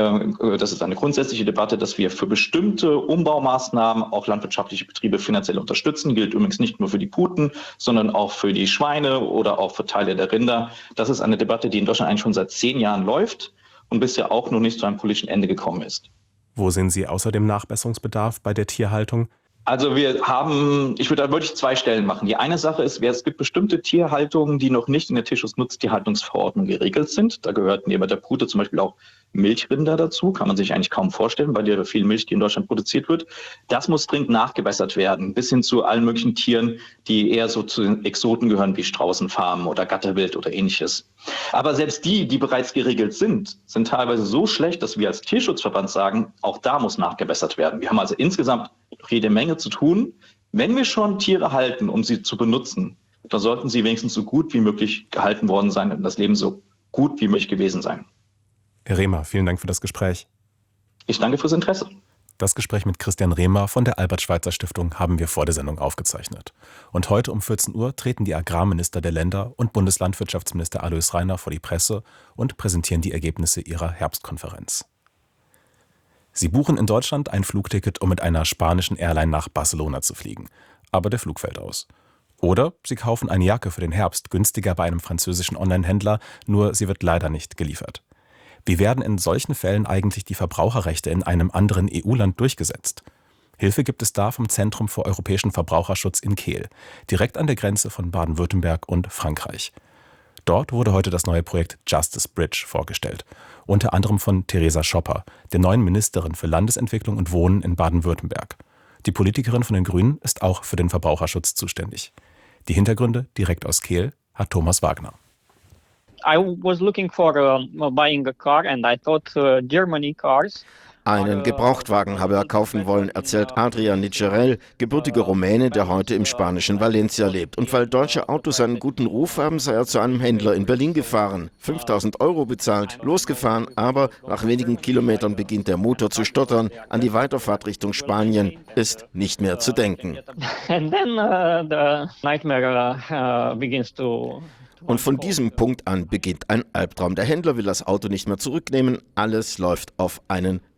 das ist eine grundsätzliche Debatte, dass wir für bestimmte Umbaumaßnahmen auch landwirtschaftliche Betriebe finanziell unterstützen. Gilt übrigens nicht nur für die Puten, sondern auch für die Schweine oder auch für Teile der Rinder. Das ist eine Debatte, die in Deutschland eigentlich schon seit zehn Jahren läuft und bisher auch noch nicht zu einem politischen Ende gekommen ist. Wo sehen Sie außerdem Nachbesserungsbedarf bei der Tierhaltung? Also wir haben, ich würde da wirklich zwei Stellen machen. Die eine Sache ist, es gibt bestimmte Tierhaltungen, die noch nicht in der Tierschutz-Nutztierhaltungsverordnung geregelt sind. Da gehört neben der Pute zum Beispiel auch Milchrinder dazu. Kann man sich eigentlich kaum vorstellen, weil ja viel Milch, die in Deutschland produziert wird. Das muss dringend nachgebessert werden, bis hin zu allen möglichen Tieren, die eher so zu den Exoten gehören, wie Straußenfarmen oder Gatterwild oder ähnliches. Aber selbst die, die bereits geregelt sind, sind teilweise so schlecht, dass wir als Tierschutzverband sagen, auch da muss nachgebessert werden. Wir haben also insgesamt noch jede Menge zu tun. Wenn wir schon Tiere halten, um sie zu benutzen, dann sollten sie wenigstens so gut wie möglich gehalten worden sein und das Leben so gut wie möglich gewesen sein. Herr Rehmer, vielen Dank für das Gespräch. Ich danke fürs Interesse. Das Gespräch mit Christian Rehmer von der Albert-Schweitzer-Stiftung haben wir vor der Sendung aufgezeichnet. Und heute um vierzehn Uhr treten die Agrarminister der Länder und Bundeslandwirtschaftsminister Alois Rainer vor die Presse und präsentieren die Ergebnisse ihrer Herbstkonferenz. Sie buchen in Deutschland ein Flugticket, um mit einer spanischen Airline nach Barcelona zu fliegen. Aber der Flug fällt aus. Oder Sie kaufen eine Jacke für den Herbst günstiger bei einem französischen Online-Händler, nur sie wird leider nicht geliefert. Wie werden in solchen Fällen eigentlich die Verbraucherrechte in einem anderen E U-Land durchgesetzt? Hilfe gibt es da vom Zentrum für europäischen Verbraucherschutz in Kehl, direkt an der Grenze von Baden-Württemberg und Frankreich. Dort wurde heute das neue Projekt Justice Bridge vorgestellt, unter anderem von Theresa Schopper, der neuen Ministerin für Landesentwicklung und Wohnen in Baden-Württemberg. Die Politikerin von den Grünen ist auch für den Verbraucherschutz zuständig. Die Hintergründe direkt aus Kehl hat Thomas Wagner. I was looking for uh, buying a car and I thought uh, Germany cars. Einen Gebrauchtwagen habe er kaufen wollen, erzählt Adrian Nicerel, gebürtiger Rumäne, der heute im spanischen Valencia lebt. Und weil deutsche Autos einen guten Ruf haben, sei er zu einem Händler in Berlin gefahren. fünftausend Euro bezahlt, losgefahren, aber nach wenigen Kilometern beginnt der Motor zu stottern. An die Weiterfahrt Richtung Spanien ist nicht mehr zu denken. And then uh, the nightmare uh, begins to Und von diesem Punkt an beginnt ein Albtraum. Der Händler will das Auto nicht mehr zurücknehmen. Alles läuft auf einen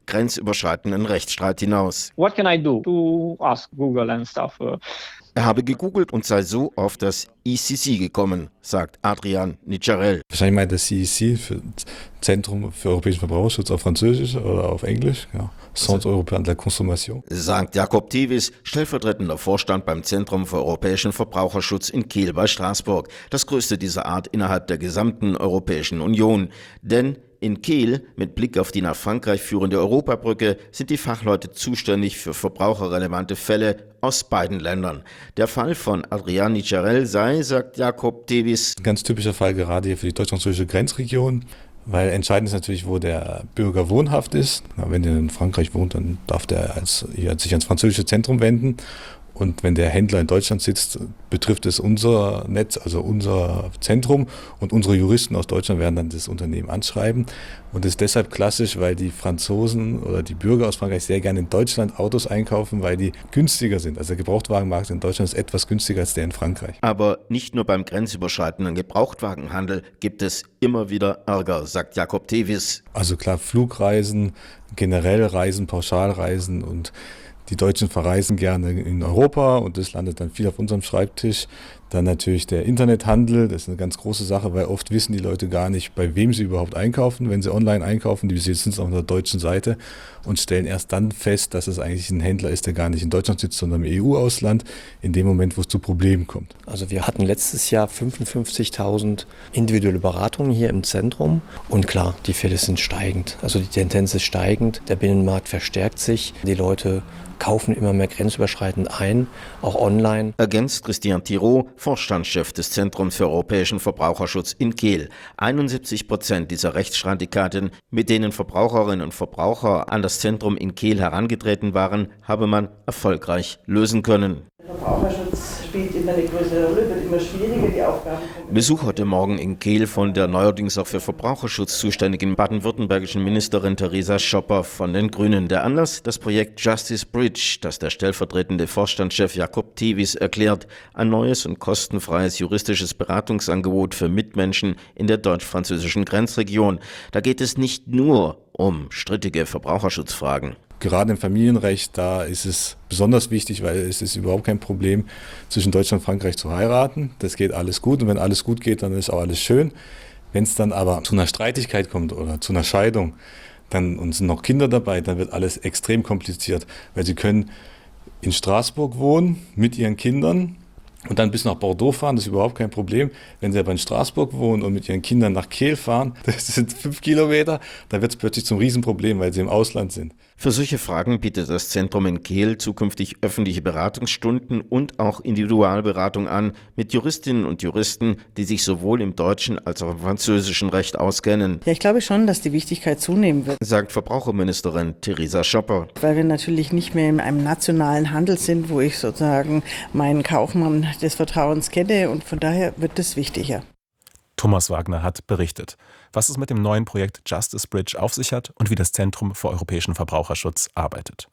grenzüberschreitenden Rechtsstreit hinaus. What can I do to ask Google and stuff? Er habe gegoogelt und sei so auf das I C C gekommen, sagt Adrian Nicharel. Wahrscheinlich meint das C E C für Zentrum für europäischen Verbraucherschutz auf Französisch oder auf Englisch. Ja. Centre Européen de la Consommation. Sagt Jakob Tevis, stellvertretender Vorstand beim Zentrum für europäischen Verbraucherschutz in Kehl bei Straßburg. Das größte dieser Art innerhalb der gesamten Europäischen Union. Denn in Kehl, mit Blick auf die nach Frankreich führende Europabrücke, sind die Fachleute zuständig für verbraucherrelevante Fälle aus beiden Ländern. Der Fall von Adrian Nicharel sei, sagt Jakob Tevis, ein ganz typischer Fall gerade hier für die deutsch-französische Grenzregion, weil entscheidend ist natürlich, wo der Bürger wohnhaft ist. Na, wenn er in Frankreich wohnt, dann darf der als, hier, sich ans französische Zentrum wenden. Und wenn der Händler in Deutschland sitzt, betrifft es unser Netz, also unser Zentrum. Und unsere Juristen aus Deutschland werden dann das Unternehmen anschreiben. Und das ist deshalb klassisch, weil die Franzosen oder die Bürger aus Frankreich sehr gerne in Deutschland Autos einkaufen, weil die günstiger sind. Also der Gebrauchtwagenmarkt in Deutschland ist etwas günstiger als der in Frankreich. Aber nicht nur beim grenzüberschreitenden Gebrauchtwagenhandel gibt es immer wieder Ärger, sagt Jakob Tevis. Also klar, Flugreisen, generell Reisen, Pauschalreisen und die Deutschen verreisen gerne in Europa und das landet dann viel auf unserem Schreibtisch. Dann natürlich der Internethandel, das ist eine ganz große Sache, weil oft wissen die Leute gar nicht, bei wem sie überhaupt einkaufen. Wenn sie online einkaufen, die sitzen es auf der deutschen Seite und stellen erst dann fest, dass es eigentlich ein Händler ist, der gar nicht in Deutschland sitzt, sondern im E U-Ausland, in dem Moment, wo es zu Problemen kommt. Also wir hatten letztes Jahr fünfundfünfzigtausend individuelle Beratungen hier im Zentrum und klar, die Fälle sind steigend. Also die Tendenz ist steigend, der Binnenmarkt verstärkt sich, die Leute kaufen immer mehr grenzüberschreitend ein, auch online. Ergänzt Christian Thiraud, Vorstandschef des Zentrums für europäischen Verbraucherschutz in Kehl. einundsiebzig Prozent dieser Rechtsstreitigkeiten, mit denen Verbraucherinnen und Verbraucher an das Zentrum in Kehl herangetreten waren, habe man erfolgreich lösen können. Der Verbraucherschutz spielt immer eine größere Rolle, wird immer schwieriger, die Aufgaben. Besuch heute Morgen in Kehl von der neuerdings auch für Verbraucherschutz zuständigen baden-württembergischen Ministerin Theresa Schopper von den Grünen. Der Anlass, das Projekt Justice Bridge, das der stellvertretende Vorstandschef Jakob Tevis erklärt, ein neues und kostenfreies juristisches Beratungsangebot für Mitmenschen in der deutsch-französischen Grenzregion. Da geht es nicht nur um strittige Verbraucherschutzfragen. Gerade im Familienrecht, da ist es besonders wichtig, weil es ist überhaupt kein Problem, zwischen Deutschland und Frankreich zu heiraten. Das geht alles gut und wenn alles gut geht, dann ist auch alles schön. Wenn es dann aber zu einer Streitigkeit kommt oder zu einer Scheidung, dann und sind noch Kinder dabei, dann wird alles extrem kompliziert, weil sie können in Straßburg wohnen mit ihren Kindern und dann bis nach Bordeaux fahren, das ist überhaupt kein Problem. Wenn sie aber in Straßburg wohnen und mit ihren Kindern nach Kehl fahren, das sind fünf Kilometer, dann wird es plötzlich zum Riesenproblem, weil sie im Ausland sind. Für solche Fragen bietet das Zentrum in Kehl zukünftig öffentliche Beratungsstunden und auch Individualberatung an mit Juristinnen und Juristen, die sich sowohl im deutschen als auch im französischen Recht auskennen. Ja, ich glaube schon, dass die Wichtigkeit zunehmen wird, sagt Verbraucherministerin Theresa Schopper. Weil wir natürlich nicht mehr in einem nationalen Handel sind, wo ich sozusagen meinen Kaufmann des Vertrauens kenne und von daher wird das wichtiger. Thomas Wagner hat berichtet, was es mit dem neuen Projekt Justice Bridge auf sich hat und wie das Zentrum für europäischen Verbraucherschutz arbeitet.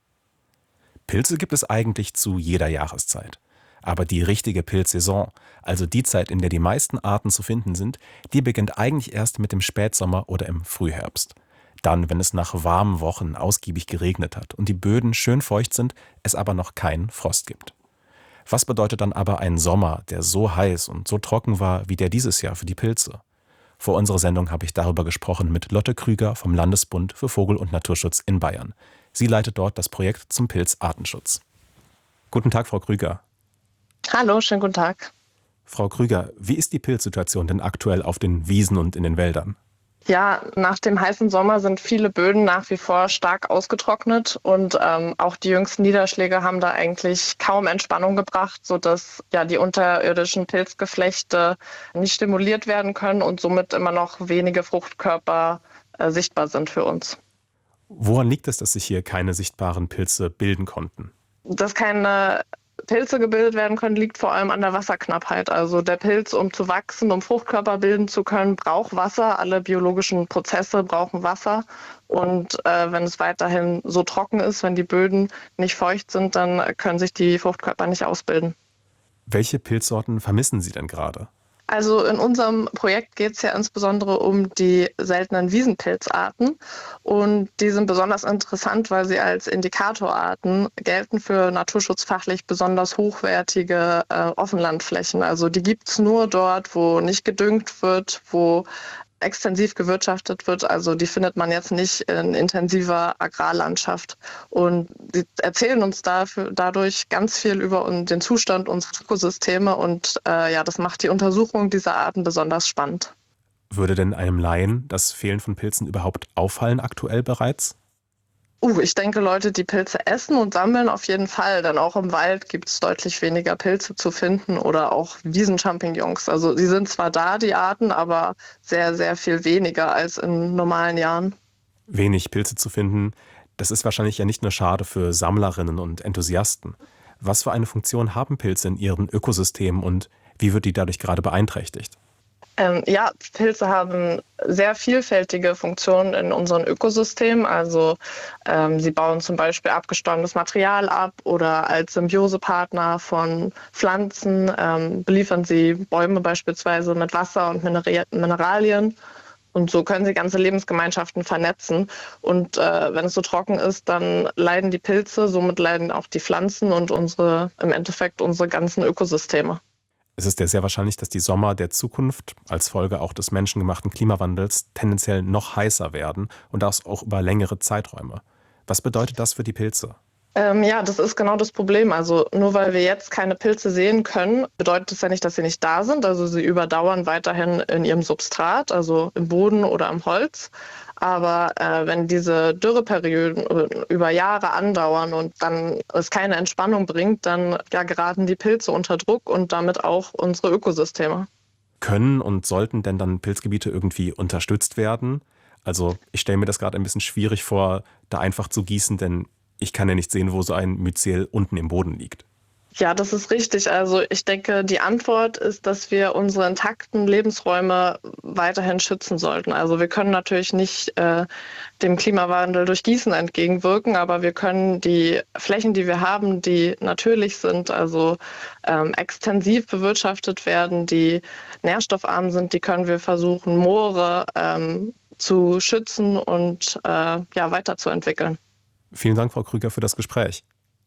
Pilze gibt es eigentlich zu jeder Jahreszeit. Aber die richtige Pilzsaison, also die Zeit, in der die meisten Arten zu finden sind, die beginnt eigentlich erst mit dem Spätsommer oder im Frühherbst. Dann, wenn es nach warmen Wochen ausgiebig geregnet hat und die Böden schön feucht sind, es aber noch keinen Frost gibt. Was bedeutet dann aber ein Sommer, der so heiß und so trocken war wie der dieses Jahr für die Pilze? Vor unserer Sendung habe ich darüber gesprochen mit Lotte Krüger vom Landesbund für Vogel- und Naturschutz in Bayern. Sie leitet dort das Projekt zum Pilzartenschutz. Guten Tag, Frau Krüger. Hallo, schönen guten Tag. Frau Krüger, wie ist die Pilzsituation denn aktuell auf den Wiesen und in den Wäldern? Ja, nach dem heißen Sommer sind viele Böden nach wie vor stark ausgetrocknet und ähm, auch die jüngsten Niederschläge haben da eigentlich kaum Entspannung gebracht, sodass ja die unterirdischen Pilzgeflechte nicht stimuliert werden können und somit immer noch wenige Fruchtkörper äh, sichtbar sind für uns. Woran liegt es, dass sich hier keine sichtbaren Pilze bilden konnten? Dass keine Pilze gebildet werden können, liegt vor allem an der Wasserknappheit. Also der Pilz, um zu wachsen, um Fruchtkörper bilden zu können, braucht Wasser. Alle biologischen Prozesse brauchen Wasser. Und äh, wenn es weiterhin so trocken ist, wenn die Böden nicht feucht sind, dann können sich die Fruchtkörper nicht ausbilden. Welche Pilzsorten vermissen Sie denn gerade? Also in unserem Projekt geht es ja insbesondere um die seltenen Wiesenpilzarten und die sind besonders interessant, weil sie als Indikatorarten gelten für naturschutzfachlich besonders hochwertige äh, Offenlandflächen. Also die gibt es nur dort, wo nicht gedüngt wird, wo extensiv gewirtschaftet wird. Also die findet man jetzt nicht in intensiver Agrarlandschaft. Und sie erzählen uns dafür, dadurch ganz viel über den Zustand unserer Ökosysteme und äh, ja, das macht die Untersuchung dieser Arten besonders spannend. Würde denn einem Laien das Fehlen von Pilzen überhaupt auffallen aktuell bereits? Uh, ich denke, Leute, die Pilze essen und sammeln, auf jeden Fall. Denn auch im Wald gibt es deutlich weniger Pilze zu finden oder auch Wiesenchampignons. Also die sind zwar da, die Arten, aber sehr, sehr viel weniger als in normalen Jahren. Wenig Pilze zu finden, das ist wahrscheinlich ja nicht nur schade für Sammlerinnen und Enthusiasten. Was für eine Funktion haben Pilze in ihren Ökosystemen und wie wird die dadurch gerade beeinträchtigt? Ähm, ja, Pilze haben sehr vielfältige Funktionen in unserem Ökosystem. Also ähm, sie bauen zum Beispiel abgestorbenes Material ab oder als Symbiosepartner von Pflanzen ähm, beliefern sie Bäume beispielsweise mit Wasser und Mineral- Mineralien. Und so können sie ganze Lebensgemeinschaften vernetzen. Und äh, wenn es so trocken ist, dann leiden die Pilze, somit leiden auch die Pflanzen und unsere, im Endeffekt unsere ganzen Ökosysteme. Es ist ja sehr wahrscheinlich, dass die Sommer der Zukunft als Folge auch des menschengemachten Klimawandels tendenziell noch heißer werden und das auch über längere Zeiträume. Was bedeutet das für die Pilze? Ähm, ja, das ist genau das Problem. Also nur weil wir jetzt keine Pilze sehen können, bedeutet das ja nicht, dass sie nicht da sind. Also sie überdauern weiterhin in ihrem Substrat, also im Boden oder am Holz. Aber äh, wenn diese Dürreperioden über Jahre andauern und dann es keine Entspannung bringt, dann ja, geraten die Pilze unter Druck und damit auch unsere Ökosysteme. Können und sollten denn dann Pilzgebiete irgendwie unterstützt werden? Also ich stelle mir das gerade ein bisschen schwierig vor, da einfach zu gießen, denn ich kann ja nicht sehen, wo so ein Myzel unten im Boden liegt. Ja, das ist richtig. Also ich denke, die Antwort ist, dass wir unsere intakten Lebensräume weiterhin schützen sollten. Also wir können natürlich nicht äh, dem Klimawandel durch Gießen entgegenwirken, aber wir können die Flächen, die wir haben, die natürlich sind, also ähm, extensiv bewirtschaftet werden, die nährstoffarm sind, die können wir versuchen, Moore ähm, zu schützen und äh, ja, weiterzuentwickeln. Vielen Dank, Frau Krüger, für das Gespräch.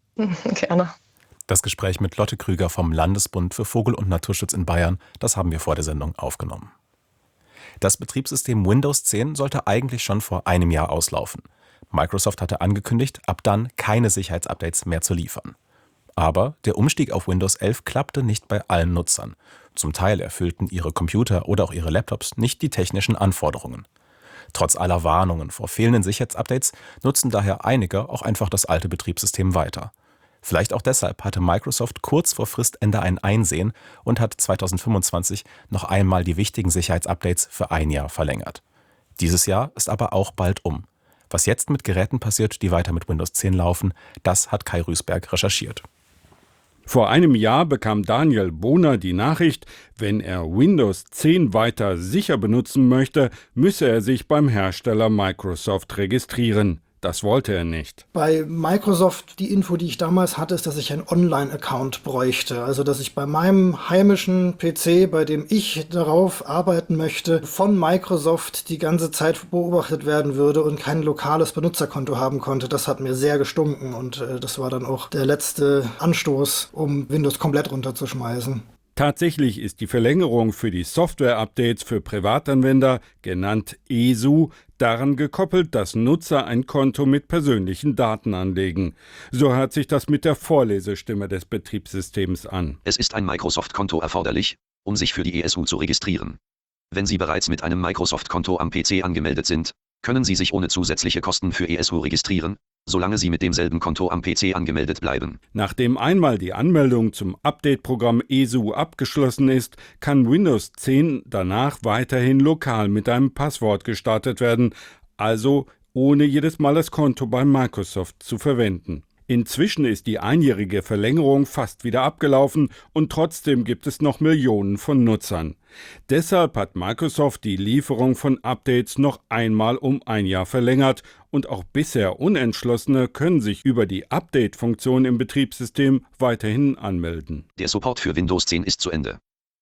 Gerne. Das Gespräch mit Lotte Krüger vom Landesbund für Vogel- und Naturschutz in Bayern, das haben wir vor der Sendung aufgenommen. Das Betriebssystem Windows zehn sollte eigentlich schon vor einem Jahr auslaufen. Microsoft hatte angekündigt, ab dann keine Sicherheitsupdates mehr zu liefern. Aber der Umstieg auf Windows elf klappte nicht bei allen Nutzern. Zum Teil erfüllten ihre Computer oder auch ihre Laptops nicht die technischen Anforderungen. Trotz aller Warnungen vor fehlenden Sicherheitsupdates nutzen daher einige auch einfach das alte Betriebssystem weiter. Vielleicht auch deshalb hatte Microsoft kurz vor Fristende ein Einsehen und hat zweitausendfünfundzwanzig noch einmal die wichtigen Sicherheitsupdates für ein Jahr verlängert. Dieses Jahr ist aber auch bald um. Was jetzt mit Geräten passiert, die weiter mit Windows zehn laufen, das hat Kai Rüßberg recherchiert. Vor einem Jahr bekam Daniel Bohner die Nachricht, wenn er Windows zehn weiter sicher benutzen möchte, müsse er sich beim Hersteller Microsoft registrieren. Das wollte er nicht. Bei Microsoft, die Info, die ich damals hatte, ist, dass ich einen Online-Account bräuchte. Also, dass ich bei meinem heimischen P C, bei dem ich darauf arbeiten möchte, von Microsoft die ganze Zeit beobachtet werden würde und kein lokales Benutzerkonto haben konnte. Das hat mir sehr gestunken und äh, das war dann auch der letzte Anstoß, um Windows komplett runterzuschmeißen. Tatsächlich ist die Verlängerung für die Software-Updates für Privatanwender, genannt E S U, daran gekoppelt, dass Nutzer ein Konto mit persönlichen Daten anlegen. So hört sich das mit der Vorlesestimme des Betriebssystems an. Es ist ein Microsoft-Konto erforderlich, um sich für die E S U zu registrieren. Wenn Sie bereits mit einem Microsoft-Konto am P C angemeldet sind, können Sie sich ohne zusätzliche Kosten für E S U registrieren, solange Sie mit demselben Konto am P C angemeldet bleiben. Nachdem einmal die Anmeldung zum Update-Programm E S U abgeschlossen ist, kann Windows zehn danach weiterhin lokal mit einem Passwort gestartet werden, also ohne jedes Mal das Konto bei Microsoft zu verwenden. Inzwischen ist die einjährige Verlängerung fast wieder abgelaufen und trotzdem gibt es noch Millionen von Nutzern. Deshalb hat Microsoft die Lieferung von Updates noch einmal um ein Jahr verlängert und auch bisher Unentschlossene können sich über die Update-Funktion im Betriebssystem weiterhin anmelden. Der Support für Windows zehn ist zu Ende.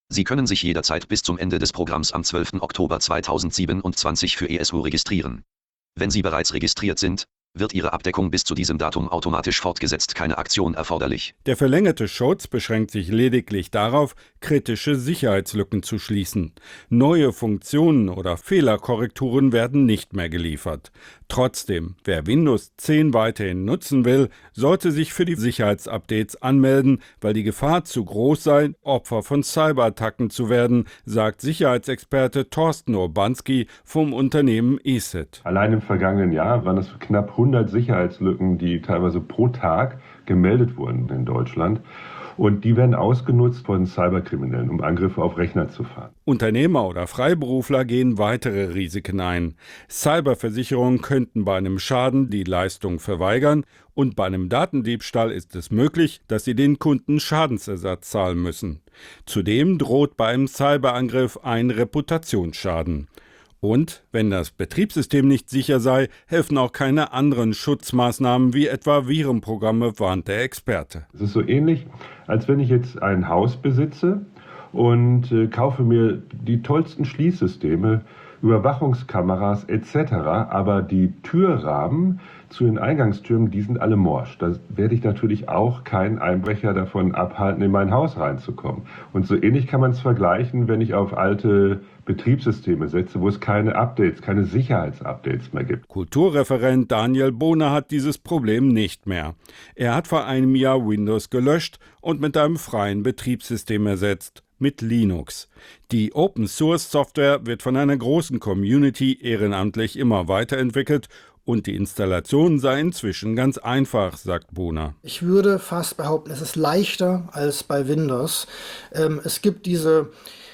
Sie können sich jederzeit bis zum Ende des Programms am zwölften Oktober zweitausendsiebenundzwanzig für E S U registrieren. Wenn Sie bereits registriert sind, wird Ihre Abdeckung bis zu diesem Datum automatisch fortgesetzt, keine Aktion erforderlich. Der verlängerte Schutz beschränkt sich lediglich darauf, kritische Sicherheitslücken zu schließen. Neue Funktionen oder Fehlerkorrekturen werden nicht mehr geliefert. Trotzdem, wer Windows zehn weiterhin nutzen will, sollte sich für die Sicherheitsupdates anmelden, weil die Gefahr zu groß sei, Opfer von Cyberattacken zu werden, sagt Sicherheitsexperte Thorsten Urbanski vom Unternehmen E S I T. Allein im vergangenen Jahr waren es knapp hundert Sicherheitslücken, die teilweise pro Tag gemeldet wurden in Deutschland. Und die werden ausgenutzt von Cyberkriminellen, um Angriffe auf Rechner zu fahren. Unternehmer oder Freiberufler gehen weitere Risiken ein. Cyberversicherungen könnten bei einem Schaden die Leistung verweigern und bei einem Datendiebstahl ist es möglich, dass sie den Kunden Schadensersatz zahlen müssen. Zudem droht bei einem Cyberangriff ein Reputationsschaden. Und wenn das Betriebssystem nicht sicher sei, helfen auch keine anderen Schutzmaßnahmen wie etwa Virenprogramme, warnt der Experte. Es ist so ähnlich, als wenn ich jetzt ein Haus besitze und äh, kaufe mir die tollsten Schließsysteme, Überwachungskameras et cetera, aber die Türrahmen zu den Eingangstüren, die sind alle morsch. Da werde ich natürlich auch keinen Einbrecher davon abhalten, in mein Haus reinzukommen. Und so ähnlich kann man es vergleichen, wenn ich auf alte Betriebssysteme setze, wo es keine Updates, keine Sicherheitsupdates mehr gibt. Kulturreferent Daniel Bohner hat dieses Problem nicht mehr. Er hat vor einem Jahr Windows gelöscht und mit einem freien Betriebssystem ersetzt, mit Linux. Die Open-Source-Software wird von einer großen Community ehrenamtlich immer weiterentwickelt und die Installation sei inzwischen ganz einfach, sagt Bohner. Ich würde fast behaupten, es ist leichter als bei Windows. Ähm, es gibt diese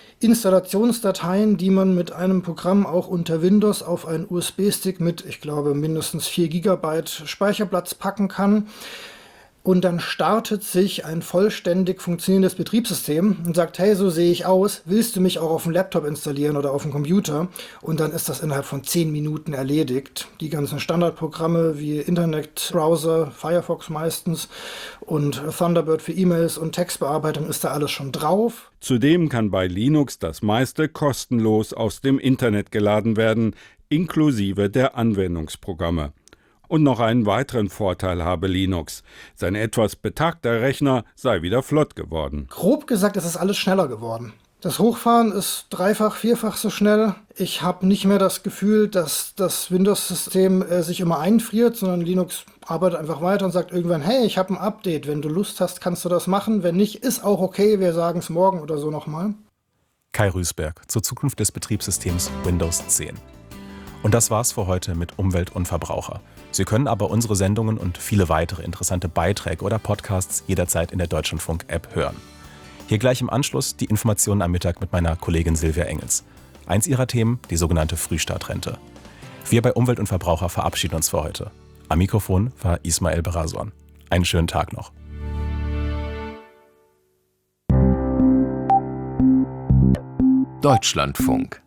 Installationsdateien, die man mit einem Programm auch unter Windows auf einen U S B-Stick mit, ich glaube, mindestens vier Gigabyte Speicherplatz packen kann. Und dann startet sich ein vollständig funktionierendes Betriebssystem und sagt, hey, so sehe ich aus, willst du mich auch auf dem Laptop installieren oder auf dem Computer? Und dann ist das innerhalb von zehn Minuten erledigt. Die ganzen Standardprogramme wie Internetbrowser, Firefox meistens und Thunderbird für E-Mails und Textbearbeitung ist da alles schon drauf. Zudem kann bei Linux das meiste kostenlos aus dem Internet geladen werden, inklusive der Anwendungsprogramme. Und noch einen weiteren Vorteil habe Linux. Sein etwas betagter Rechner sei wieder flott geworden. Grob gesagt ist es alles schneller geworden. Das Hochfahren ist dreifach, vierfach so schnell. Ich habe nicht mehr das Gefühl, dass das Windows-System äh, sich immer einfriert, sondern Linux arbeitet einfach weiter und sagt irgendwann, hey, ich habe ein Update. Wenn du Lust hast, kannst du das machen. Wenn nicht, ist auch okay. Wir sagen es morgen oder so nochmal. Kai Rüßberg zur Zukunft des Betriebssystems Windows zehn. Und das war's für heute mit Umwelt und Verbraucher. Sie können aber unsere Sendungen und viele weitere interessante Beiträge oder Podcasts jederzeit in der Deutschlandfunk-App hören. Hier gleich im Anschluss die Informationen am Mittag mit meiner Kollegin Silvia Engels. Eins ihrer Themen, die sogenannte Frühstartrente. Wir bei Umwelt und Verbraucher verabschieden uns für heute. Am Mikrofon war Ismael Berason. Einen schönen Tag noch. Deutschlandfunk.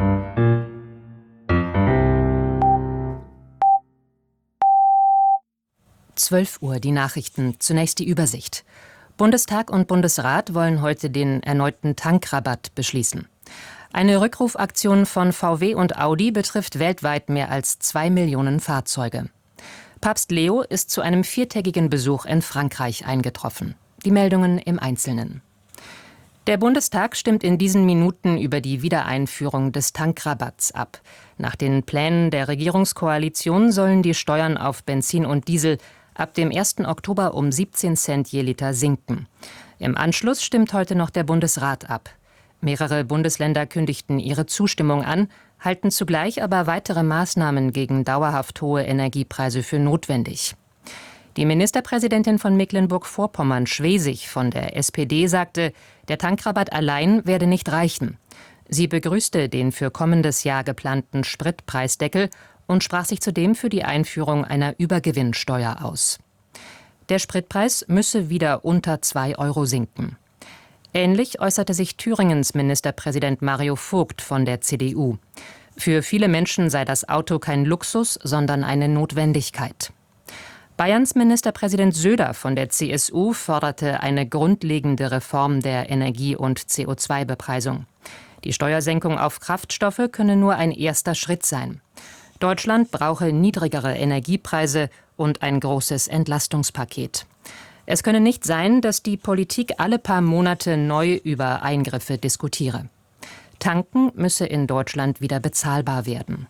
zwölf Uhr, die Nachrichten. Zunächst die Übersicht. Bundestag und Bundesrat wollen heute den erneuten Tankrabatt beschließen. Eine Rückrufaktion von V W und Audi betrifft weltweit mehr als zwei Millionen Fahrzeuge. Papst Leo ist zu einem viertägigen Besuch in Frankreich eingetroffen. Die Meldungen im Einzelnen. Der Bundestag stimmt in diesen Minuten über die Wiedereinführung des Tankrabatts ab. Nach den Plänen der Regierungskoalition sollen die Steuern auf Benzin und Diesel ab dem ersten Oktober um siebzehn Cent je Liter sinken. Im Anschluss stimmt heute noch der Bundesrat ab. Mehrere Bundesländer kündigten ihre Zustimmung an, halten zugleich aber weitere Maßnahmen gegen dauerhaft hohe Energiepreise für notwendig. Die Ministerpräsidentin von Mecklenburg-Vorpommern, Schwesig von der S P D, sagte, der Tankrabatt allein werde nicht reichen. Sie begrüßte den für kommendes Jahr geplanten Spritpreisdeckel und sprach sich zudem für die Einführung einer Übergewinnsteuer aus. Der Spritpreis müsse wieder unter zwei Euro sinken. Ähnlich äußerte sich Thüringens Ministerpräsident Mario Vogt von der C D U. Für viele Menschen sei das Auto kein Luxus, sondern eine Notwendigkeit. Bayerns Ministerpräsident Söder von der C S U forderte eine grundlegende Reform der Energie- und C O zwei Bepreisung. Die Steuersenkung auf Kraftstoffe könne nur ein erster Schritt sein. Deutschland brauche niedrigere Energiepreise und ein großes Entlastungspaket. Es könne nicht sein, dass die Politik alle paar Monate neu über Eingriffe diskutiere. Tanken müsse in Deutschland wieder bezahlbar werden.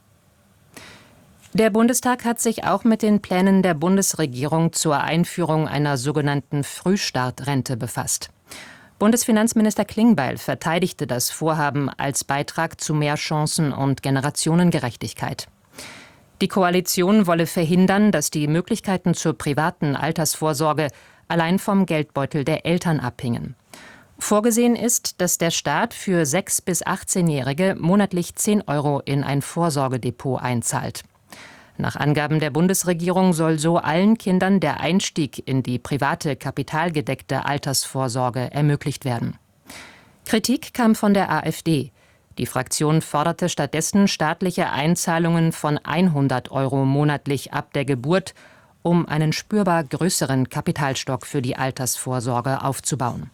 Der Bundestag hat sich auch mit den Plänen der Bundesregierung zur Einführung einer sogenannten Frühstartrente befasst. Bundesfinanzminister Klingbeil verteidigte das Vorhaben als Beitrag zu mehr Chancen und Generationengerechtigkeit. Die Koalition wolle verhindern, dass die Möglichkeiten zur privaten Altersvorsorge allein vom Geldbeutel der Eltern abhingen. Vorgesehen ist, dass der Staat für sechs- bis achtzehnjährige monatlich zehn Euro in ein Vorsorgedepot einzahlt. Nach Angaben der Bundesregierung soll so allen Kindern der Einstieg in die private, kapitalgedeckte Altersvorsorge ermöglicht werden. Kritik kam von der AfD. Die Fraktion forderte stattdessen staatliche Einzahlungen von hundert Euro monatlich ab der Geburt, um einen spürbar größeren Kapitalstock für die Altersvorsorge aufzubauen.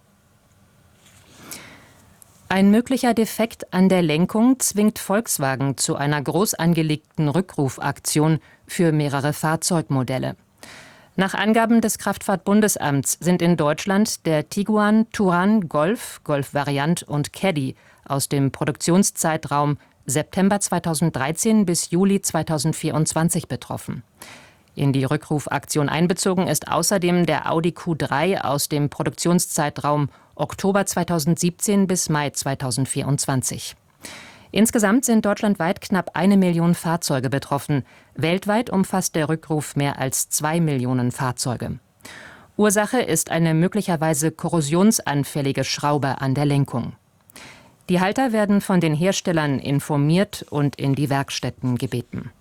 Ein möglicher Defekt an der Lenkung zwingt Volkswagen zu einer groß angelegten Rückrufaktion für mehrere Fahrzeugmodelle. Nach Angaben des Kraftfahrtbundesamts sind in Deutschland der Tiguan, Touran, Golf, Golf-Variant und Caddy aus dem Produktionszeitraum September zweitausenddreizehn bis Juli zweitausendvierundzwanzig betroffen. In die Rückrufaktion einbezogen ist außerdem der Audi Q drei aus dem Produktionszeitraum Oktober zweitausendsiebzehn bis Mai zweitausendvierundzwanzig. Insgesamt sind deutschlandweit knapp eine Million Fahrzeuge betroffen. Weltweit umfasst der Rückruf mehr als zwei Millionen Fahrzeuge. Ursache ist eine möglicherweise korrosionsanfällige Schraube an der Lenkung. Die Halter werden von den Herstellern informiert und in die Werkstätten gebeten.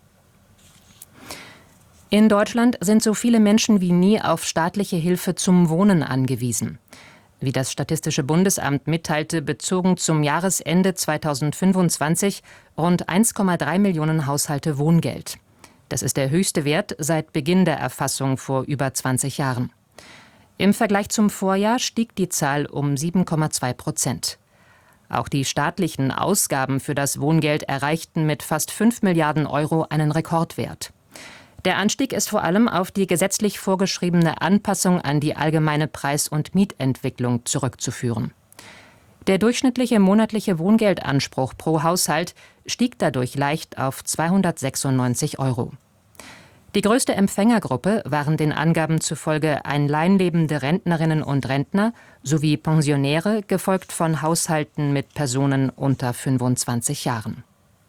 In Deutschland sind so viele Menschen wie nie auf staatliche Hilfe zum Wohnen angewiesen. Wie das Statistische Bundesamt mitteilte, bezogen zum Jahresende zweitausendfünfundzwanzig rund eins Komma drei Millionen Haushalte Wohngeld. Das ist der höchste Wert seit Beginn der Erfassung vor über zwanzig Jahren. Im Vergleich zum Vorjahr stieg die Zahl um sieben Komma zwei Prozent. Auch die staatlichen Ausgaben für das Wohngeld erreichten mit fast fünf Milliarden Euro einen Rekordwert. Der Anstieg ist vor allem auf die gesetzlich vorgeschriebene Anpassung an die allgemeine Preis- und Mietentwicklung zurückzuführen. Der durchschnittliche monatliche Wohngeldanspruch pro Haushalt stieg dadurch leicht auf zweihundertsechsundneunzig Euro. Die größte Empfängergruppe waren den Angaben zufolge alleinlebende Rentnerinnen und Rentner sowie Pensionäre, gefolgt von Haushalten mit Personen unter fünfundzwanzig Jahren.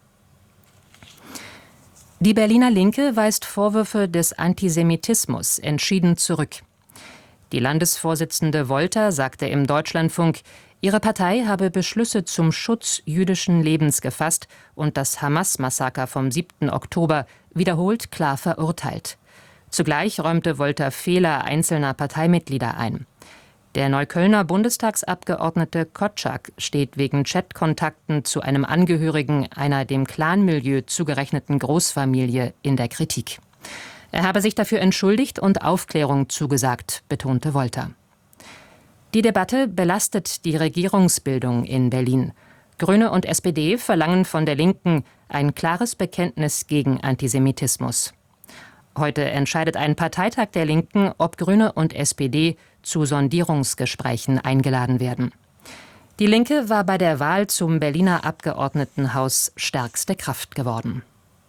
Die Berliner Linke weist Vorwürfe des Antisemitismus entschieden zurück. Die Landesvorsitzende Wolter sagte im Deutschlandfunk, ihre Partei habe Beschlüsse zum Schutz jüdischen Lebens gefasst und das Hamas-Massaker vom siebten Oktober wiederholt klar verurteilt. Zugleich räumte Wolter Fehler einzelner Parteimitglieder ein. Der Neuköllner Bundestagsabgeordnete Kotschak steht wegen Chatkontakten zu einem Angehörigen einer dem Clanmilieu zugerechneten Großfamilie in der Kritik. Er habe sich dafür entschuldigt und Aufklärung zugesagt, betonte Wolter. Die Debatte belastet die Regierungsbildung in Berlin. Grüne und S P D verlangen von der Linken ein klares Bekenntnis gegen Antisemitismus. Heute entscheidet ein Parteitag der Linken, ob Grüne und S P D zu Sondierungsgesprächen eingeladen werden. Die Linke war bei der Wahl zum Berliner Abgeordnetenhaus stärkste Kraft geworden.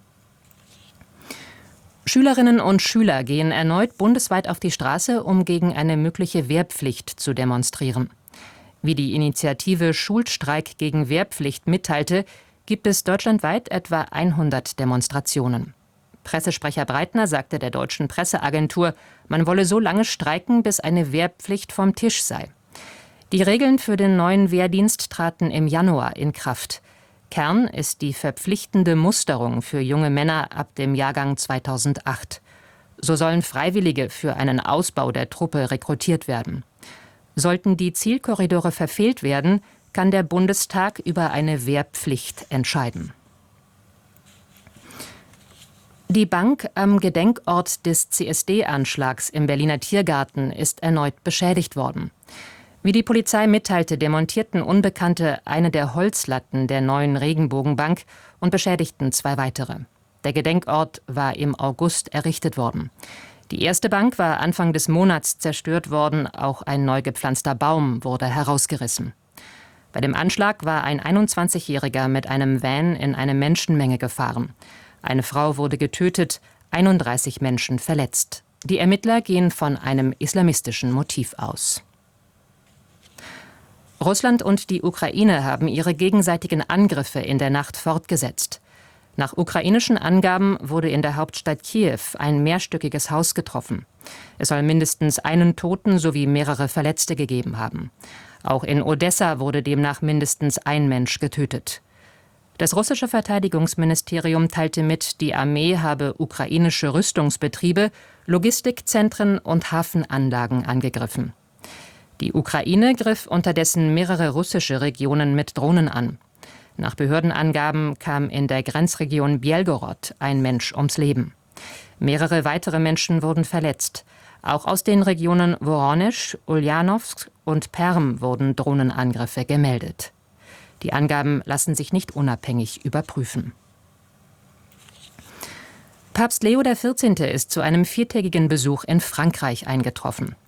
Schülerinnen und Schüler gehen erneut bundesweit auf die Straße, um gegen eine mögliche Wehrpflicht zu demonstrieren. Wie die Initiative Schulstreik gegen Wehrpflicht mitteilte, gibt es deutschlandweit etwa hundert Demonstrationen. Pressesprecher Breitner sagte der deutschen Presseagentur, man wolle so lange streiken, bis eine Wehrpflicht vom Tisch sei. Die Regeln für den neuen Wehrdienst traten im Januar in Kraft. Kern ist die verpflichtende Musterung für junge Männer ab dem Jahrgang zweitausendacht. So sollen Freiwillige für einen Ausbau der Truppe rekrutiert werden. Sollten die Zielkorridore verfehlt werden, kann der Bundestag über eine Wehrpflicht entscheiden. Die Bank am Gedenkort des C S D-Anschlags im Berliner Tiergarten ist erneut beschädigt worden. Wie die Polizei mitteilte, demontierten Unbekannte eine der Holzlatten der neuen Regenbogenbank und beschädigten zwei weitere. Der Gedenkort war im August errichtet worden. Die erste Bank war Anfang des Monats zerstört worden, auch ein neu gepflanzter Baum wurde herausgerissen. Bei dem Anschlag war ein einundzwanzigjähriger mit einem Van in eine Menschenmenge gefahren. Eine Frau wurde getötet, einunddreißig Menschen verletzt. Die Ermittler gehen von einem islamistischen Motiv aus. Russland und die Ukraine haben ihre gegenseitigen Angriffe in der Nacht fortgesetzt. Nach ukrainischen Angaben wurde in der Hauptstadt Kiew ein mehrstöckiges Haus getroffen. Es soll mindestens einen Toten sowie mehrere Verletzte gegeben haben. Auch in Odessa wurde demnach mindestens ein Mensch getötet. Das russische Verteidigungsministerium teilte mit, die Armee habe ukrainische Rüstungsbetriebe, Logistikzentren und Hafenanlagen angegriffen. Die Ukraine griff unterdessen mehrere russische Regionen mit Drohnen an. Nach Behördenangaben kam in der Grenzregion Bjelgorod ein Mensch ums Leben. Mehrere weitere Menschen wurden verletzt. Auch aus den Regionen Woronesch, Uljanowsk und Perm wurden Drohnenangriffe gemeldet. Die Angaben lassen sich nicht unabhängig überprüfen. Papst Leo der vierzehnte ist zu einem viertägigen Besuch in Frankreich eingetroffen.